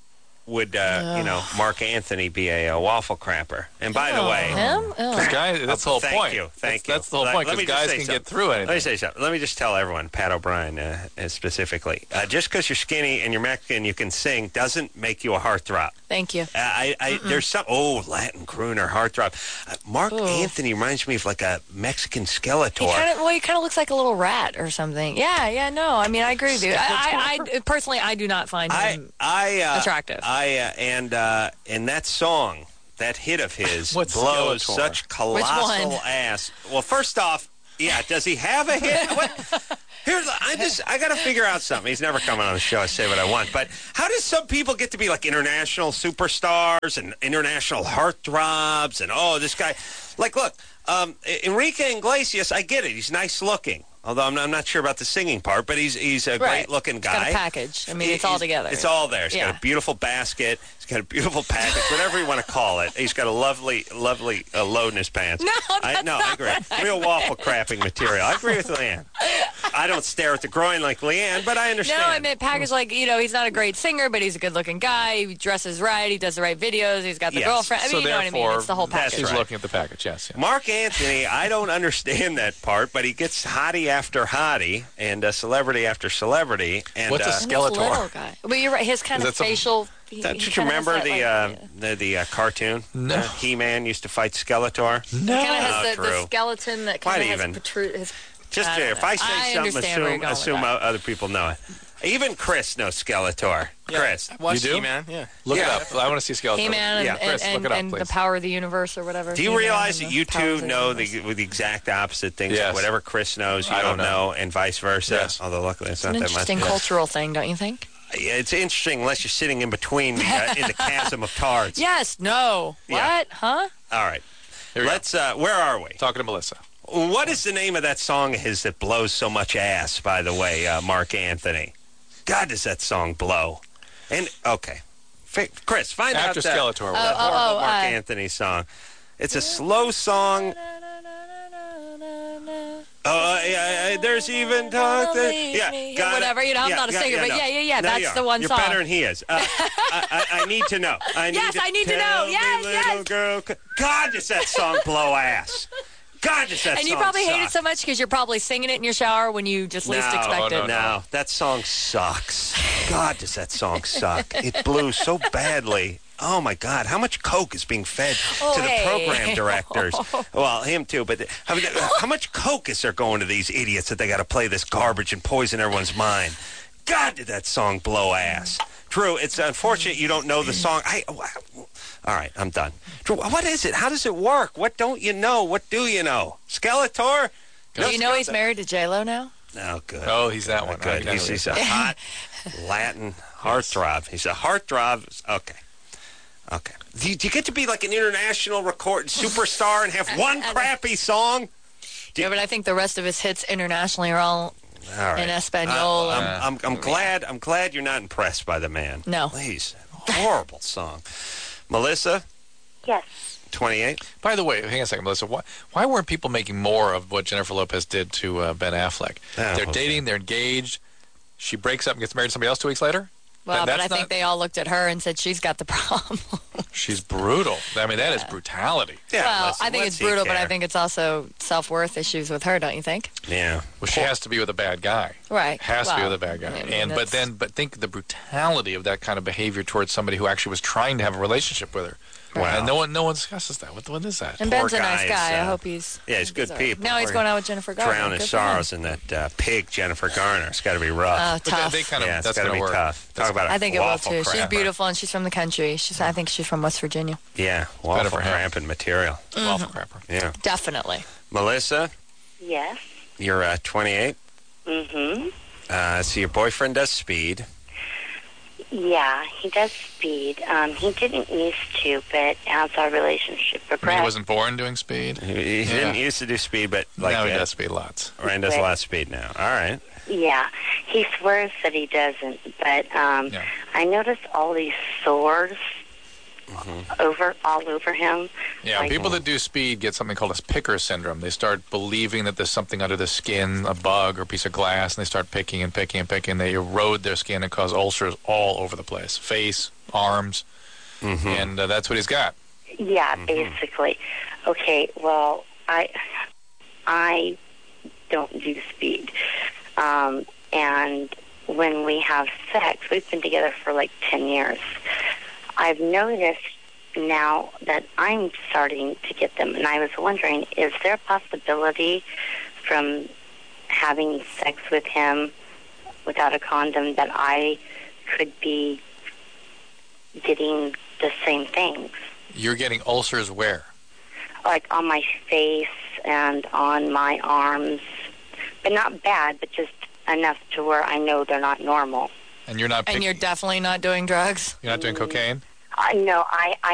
Speaker 1: would uh, you know Mark Anthony be a, a waffle crapper? And by the
Speaker 3: Oh,
Speaker 1: way,
Speaker 3: him? Oh.
Speaker 2: Because guys, that's the whole
Speaker 1: thank
Speaker 2: point.
Speaker 1: you, thank
Speaker 2: that's,
Speaker 1: you.
Speaker 2: That's the whole
Speaker 1: Let-
Speaker 2: point.
Speaker 1: let me
Speaker 2: Because
Speaker 1: just
Speaker 2: guys
Speaker 1: say
Speaker 2: can
Speaker 1: something.
Speaker 2: get through anything.
Speaker 1: Let me say something. Let me just tell everyone, Pat O'Brien uh, uh, specifically, uh, just because you're skinny and you're Mexican, you can sing, doesn't make you a heartthrob.
Speaker 3: Thank you.
Speaker 1: Uh, I, I there's some oh Latin crooner heartthrob. Uh, Mark
Speaker 3: Ooh.
Speaker 1: Anthony reminds me of like a Mexican Skeletor.
Speaker 3: He kind of well, he kind of looks like a little rat or something. Yeah, yeah, no. I mean, I agree with you. I, I, I personally, I do not find
Speaker 1: I
Speaker 3: him
Speaker 1: I uh,
Speaker 3: attractive.
Speaker 1: I uh, and uh, and that song, that hit of his,
Speaker 2: What's
Speaker 1: blows
Speaker 2: Skeletor?
Speaker 1: such colossal
Speaker 3: one?
Speaker 1: ass. Well, first off, yeah, does he have a hit? What? Here's I just I got to figure out something. He's never coming on the show. I say what I want, but how does some people get to be like international superstars and international heartthrobs and oh this guy, like look, um, Enrique Iglesias, I get it. He's nice looking. Although I'm not, I'm not sure about the singing part, but he's he's a
Speaker 3: Right.
Speaker 1: great looking
Speaker 3: It's
Speaker 1: guy.
Speaker 3: got a package. I mean, it's all
Speaker 1: He's-
Speaker 3: together.
Speaker 1: It's all there. He's got
Speaker 3: Yeah.
Speaker 1: a beautiful basket. He's got a beautiful package, whatever you want to call it. He's got a lovely, lovely uh, load in his pants.
Speaker 3: No,
Speaker 1: I,
Speaker 3: that's
Speaker 1: no, I
Speaker 3: not
Speaker 1: agree.
Speaker 3: what I
Speaker 1: Real waffle crapping material. I agree with Leanne. I don't stare at the groin like Leanne, but I understand.
Speaker 3: No, I meant package like, you know, he's not a great singer, but he's a good-looking guy. He dresses right. He does the right videos. He's got the
Speaker 1: Yes.
Speaker 3: girlfriend. I mean,
Speaker 2: So
Speaker 3: you know what I mean?
Speaker 2: therefore,
Speaker 3: It's the whole
Speaker 1: that's
Speaker 3: package.
Speaker 2: She's
Speaker 1: right.
Speaker 2: looking at the package, yes. Yeah.
Speaker 1: Mark Anthony, I don't understand that part, but he gets hottie after hottie and uh, celebrity after celebrity. And
Speaker 2: What's a
Speaker 1: uh,
Speaker 3: And this
Speaker 2: Skeletor?
Speaker 3: little guy. But you're right. His kind
Speaker 2: Is
Speaker 3: of
Speaker 2: that some-
Speaker 3: facial. he-
Speaker 1: Don't
Speaker 3: he
Speaker 1: you
Speaker 3: kinda has
Speaker 1: remember
Speaker 3: that,
Speaker 1: the,
Speaker 3: like,
Speaker 1: uh,
Speaker 3: yeah.
Speaker 1: the the uh, cartoon?
Speaker 2: No.
Speaker 1: Uh, He-Man used to fight Skeletor.
Speaker 2: No.
Speaker 3: Kind of has
Speaker 1: Oh,
Speaker 3: the, the
Speaker 1: true.
Speaker 3: skeleton that
Speaker 1: Quite
Speaker 3: kind of has
Speaker 1: even.
Speaker 3: protrude. His,
Speaker 1: Just
Speaker 3: I
Speaker 1: uh,
Speaker 3: don't
Speaker 1: if
Speaker 3: know.
Speaker 1: I say
Speaker 3: I
Speaker 1: something,
Speaker 3: understand where you're
Speaker 1: assume
Speaker 3: going with
Speaker 1: assume
Speaker 3: that.
Speaker 1: other people know it. Even Chris knows Skeletor. Chris.
Speaker 10: Watch
Speaker 2: You do?
Speaker 10: He-Man, yeah.
Speaker 2: Look
Speaker 1: Yeah.
Speaker 2: it up. I want to see Skeletor.
Speaker 3: He-Man and,
Speaker 1: Yeah,
Speaker 3: and,
Speaker 2: Chris,
Speaker 3: and,
Speaker 2: look it up,
Speaker 3: and the
Speaker 2: please.
Speaker 3: power of the universe or whatever.
Speaker 1: Do you
Speaker 3: He-Man
Speaker 1: realize
Speaker 3: and
Speaker 1: that
Speaker 3: the
Speaker 1: you
Speaker 3: power
Speaker 1: two
Speaker 3: of the
Speaker 1: know
Speaker 3: universe.
Speaker 1: the, with the exact opposite things?
Speaker 2: Yes.
Speaker 1: Whatever Chris knows, you
Speaker 2: I
Speaker 1: don't
Speaker 2: don't
Speaker 1: know,
Speaker 2: know.
Speaker 1: and vice versa.
Speaker 2: Yes.
Speaker 1: Although luckily it's
Speaker 3: It's an
Speaker 1: not that much.
Speaker 3: interesting cultural thing, don't you think?
Speaker 1: Yeah, it's interesting unless you're sitting in between the, uh, in the chasm of tards.
Speaker 3: Yes. No.
Speaker 1: Yeah.
Speaker 3: What? Huh?
Speaker 1: All right.
Speaker 2: Here we go.
Speaker 1: Let's. Uh, where are we?
Speaker 2: Talking to Melissa.
Speaker 1: What is the name of that song of his that blows so much ass? By the way, uh, Mark Anthony. God, does that song blow? And okay, F- Chris, find
Speaker 2: After
Speaker 1: out that,
Speaker 2: Skeletor.
Speaker 1: that
Speaker 3: Oh,
Speaker 1: horrible
Speaker 3: oh,
Speaker 1: Mark
Speaker 3: uh,
Speaker 1: Anthony song. It's a slow song. Oh, yeah, yeah, there's even talk that,
Speaker 3: Leave
Speaker 1: yeah,
Speaker 3: me.
Speaker 1: got it.
Speaker 3: Whatever, you know, I'm
Speaker 1: Yeah,
Speaker 3: not a
Speaker 1: yeah,
Speaker 3: singer, but
Speaker 1: no.
Speaker 3: yeah, yeah, yeah,
Speaker 1: No,
Speaker 3: that's
Speaker 1: you are.
Speaker 3: the one
Speaker 1: You're
Speaker 3: song.
Speaker 1: better than he is. Uh, I, I, I need to know. I need
Speaker 3: Yes,
Speaker 1: to
Speaker 3: I need to
Speaker 1: tell
Speaker 3: know.
Speaker 1: me,
Speaker 3: Yes,
Speaker 1: little
Speaker 3: yes.
Speaker 1: girl. God, does that song blow ass? God, does that
Speaker 3: And you
Speaker 1: song
Speaker 3: probably hate it
Speaker 1: suck?
Speaker 3: so much because you're probably singing it in your shower when you just least
Speaker 1: no,
Speaker 3: expect
Speaker 1: no,
Speaker 3: it.
Speaker 1: no, that song sucks. God, does that song suck? It blew so badly. Oh my God! How much coke is being fed
Speaker 3: Oh,
Speaker 1: to the
Speaker 3: hey.
Speaker 1: program directors? Well, him too. But I mean, how much coke is there going to these idiots that they got to play this garbage and poison everyone's mind? God, did that song blow ass? Drew, it's unfortunate you don't know the song. I. All right, I'm done. Drew, what is it? How does it work? What don't you know? What do you know? Skeletor?
Speaker 3: Do you know he's married to J Lo now?
Speaker 1: Oh, good.
Speaker 2: Oh, he's that one.
Speaker 1: Good. He's, he's a hot Latin heartthrob. He's a heartthrob. Okay. Okay. Do you, do you get to be like an international record superstar and have one crappy song?
Speaker 3: Yeah, but I think the rest of his hits internationally are all
Speaker 1: All right.
Speaker 3: in Espanol.
Speaker 1: Uh,
Speaker 3: and-
Speaker 1: I'm, I'm, I'm glad. I'm glad you're not impressed by the man.
Speaker 3: No.
Speaker 1: Please. Horrible song. Melissa,
Speaker 5: Yes.
Speaker 1: twenty-eight.
Speaker 2: By the way, hang on a second, Melissa. Why, why weren't people making more of what Jennifer Lopez did to uh, Ben Affleck?
Speaker 1: Oh,
Speaker 2: they're
Speaker 1: okay.
Speaker 2: dating, they're engaged. She breaks up and gets married to somebody else two weeks later?
Speaker 3: well,
Speaker 2: That-
Speaker 3: but I
Speaker 2: that's
Speaker 3: think
Speaker 2: not-
Speaker 3: they all looked at her and said she's got the problem.
Speaker 2: She's brutal. I mean, that is brutality.
Speaker 1: Yeah,
Speaker 3: well,
Speaker 1: listen,
Speaker 3: I think
Speaker 1: what's
Speaker 3: it's
Speaker 1: he
Speaker 3: brutal, but I
Speaker 1: care?
Speaker 3: think it's also self-worth issues with her, don't you think?
Speaker 1: Yeah.
Speaker 2: Well, she has to be with a bad guy.
Speaker 3: Right.
Speaker 2: Has to be
Speaker 3: Well,
Speaker 2: with a bad guy.
Speaker 3: I mean,
Speaker 2: and but
Speaker 3: that's-
Speaker 2: then, but think the brutality of that kind of behavior towards somebody who actually was trying to have a relationship with her.
Speaker 1: Wow.
Speaker 2: And no one, no one discusses that. What, what is that?
Speaker 3: And
Speaker 1: Poor
Speaker 3: Ben's a nice
Speaker 1: guy
Speaker 3: guy.
Speaker 1: is,
Speaker 3: I
Speaker 1: uh,
Speaker 3: hope he's.
Speaker 1: Yeah, he's good
Speaker 3: all
Speaker 1: people.
Speaker 3: Now he's
Speaker 1: Or
Speaker 3: going out with Jennifer Garner.
Speaker 1: Drown his
Speaker 3: Good for him.
Speaker 1: sorrows in that uh, pig, Jennifer Garner. It's got to be rough.
Speaker 3: Oh,
Speaker 2: But
Speaker 3: tough.
Speaker 2: they, they kind of,
Speaker 1: yeah, it's
Speaker 2: that's
Speaker 1: got to
Speaker 2: going
Speaker 1: be
Speaker 2: to work.
Speaker 1: tough.
Speaker 2: That's-
Speaker 1: Talk about a
Speaker 3: I think it will
Speaker 1: waffle
Speaker 3: too. She's
Speaker 1: crapper.
Speaker 3: beautiful and she's from the country. She's. I think she's from West Virginia.
Speaker 1: Yeah,
Speaker 2: Better
Speaker 1: waffle
Speaker 2: for him.
Speaker 1: cramping material.
Speaker 2: Waffle crapper.
Speaker 1: Yeah.
Speaker 3: Definitely.
Speaker 1: Melissa,
Speaker 5: Yes.
Speaker 1: you're uh, twenty-eight.
Speaker 5: Mm-hmm.
Speaker 1: Uh, so your boyfriend does speed.
Speaker 5: Yeah, he does speed. Um, he didn't used to, but as our relationship
Speaker 2: I mean,
Speaker 5: progressed,
Speaker 2: he wasn't born doing speed.
Speaker 1: He, he
Speaker 2: Yeah.
Speaker 1: didn't used to do speed, but like
Speaker 2: now he
Speaker 1: uh,
Speaker 2: does speed lots.
Speaker 1: Ryan does a lot of speed now. All right.
Speaker 5: yeah, he swears that he doesn't. But um,
Speaker 2: Yeah.
Speaker 5: I noticed all these sores
Speaker 10: mm-hmm. over all over him.
Speaker 2: Yeah,
Speaker 10: like,
Speaker 2: people that do speed get something called a picker syndrome. They start believing that there's something under the skin, a bug or a piece of glass, and they start picking and picking and picking. They erode their skin and cause ulcers all over the place, face, arms, mm-hmm. and uh, that's what he's got.
Speaker 10: Yeah,
Speaker 2: mm-hmm.
Speaker 10: basically. Okay, well, I I don't do speed, um, and when we have sex, we've been together for like ten years. I've noticed now that I'm starting to get them, and I was wondering, is there a possibility from having sex with him without a condom that I could be getting the same things?
Speaker 2: You're getting ulcers where?
Speaker 10: Like on my face and on my arms, but not bad, but just enough to where I know they're not normal.
Speaker 2: And you're not.
Speaker 3: And you're definitely not doing drugs.
Speaker 2: You're not doing cocaine?
Speaker 10: I know. I, I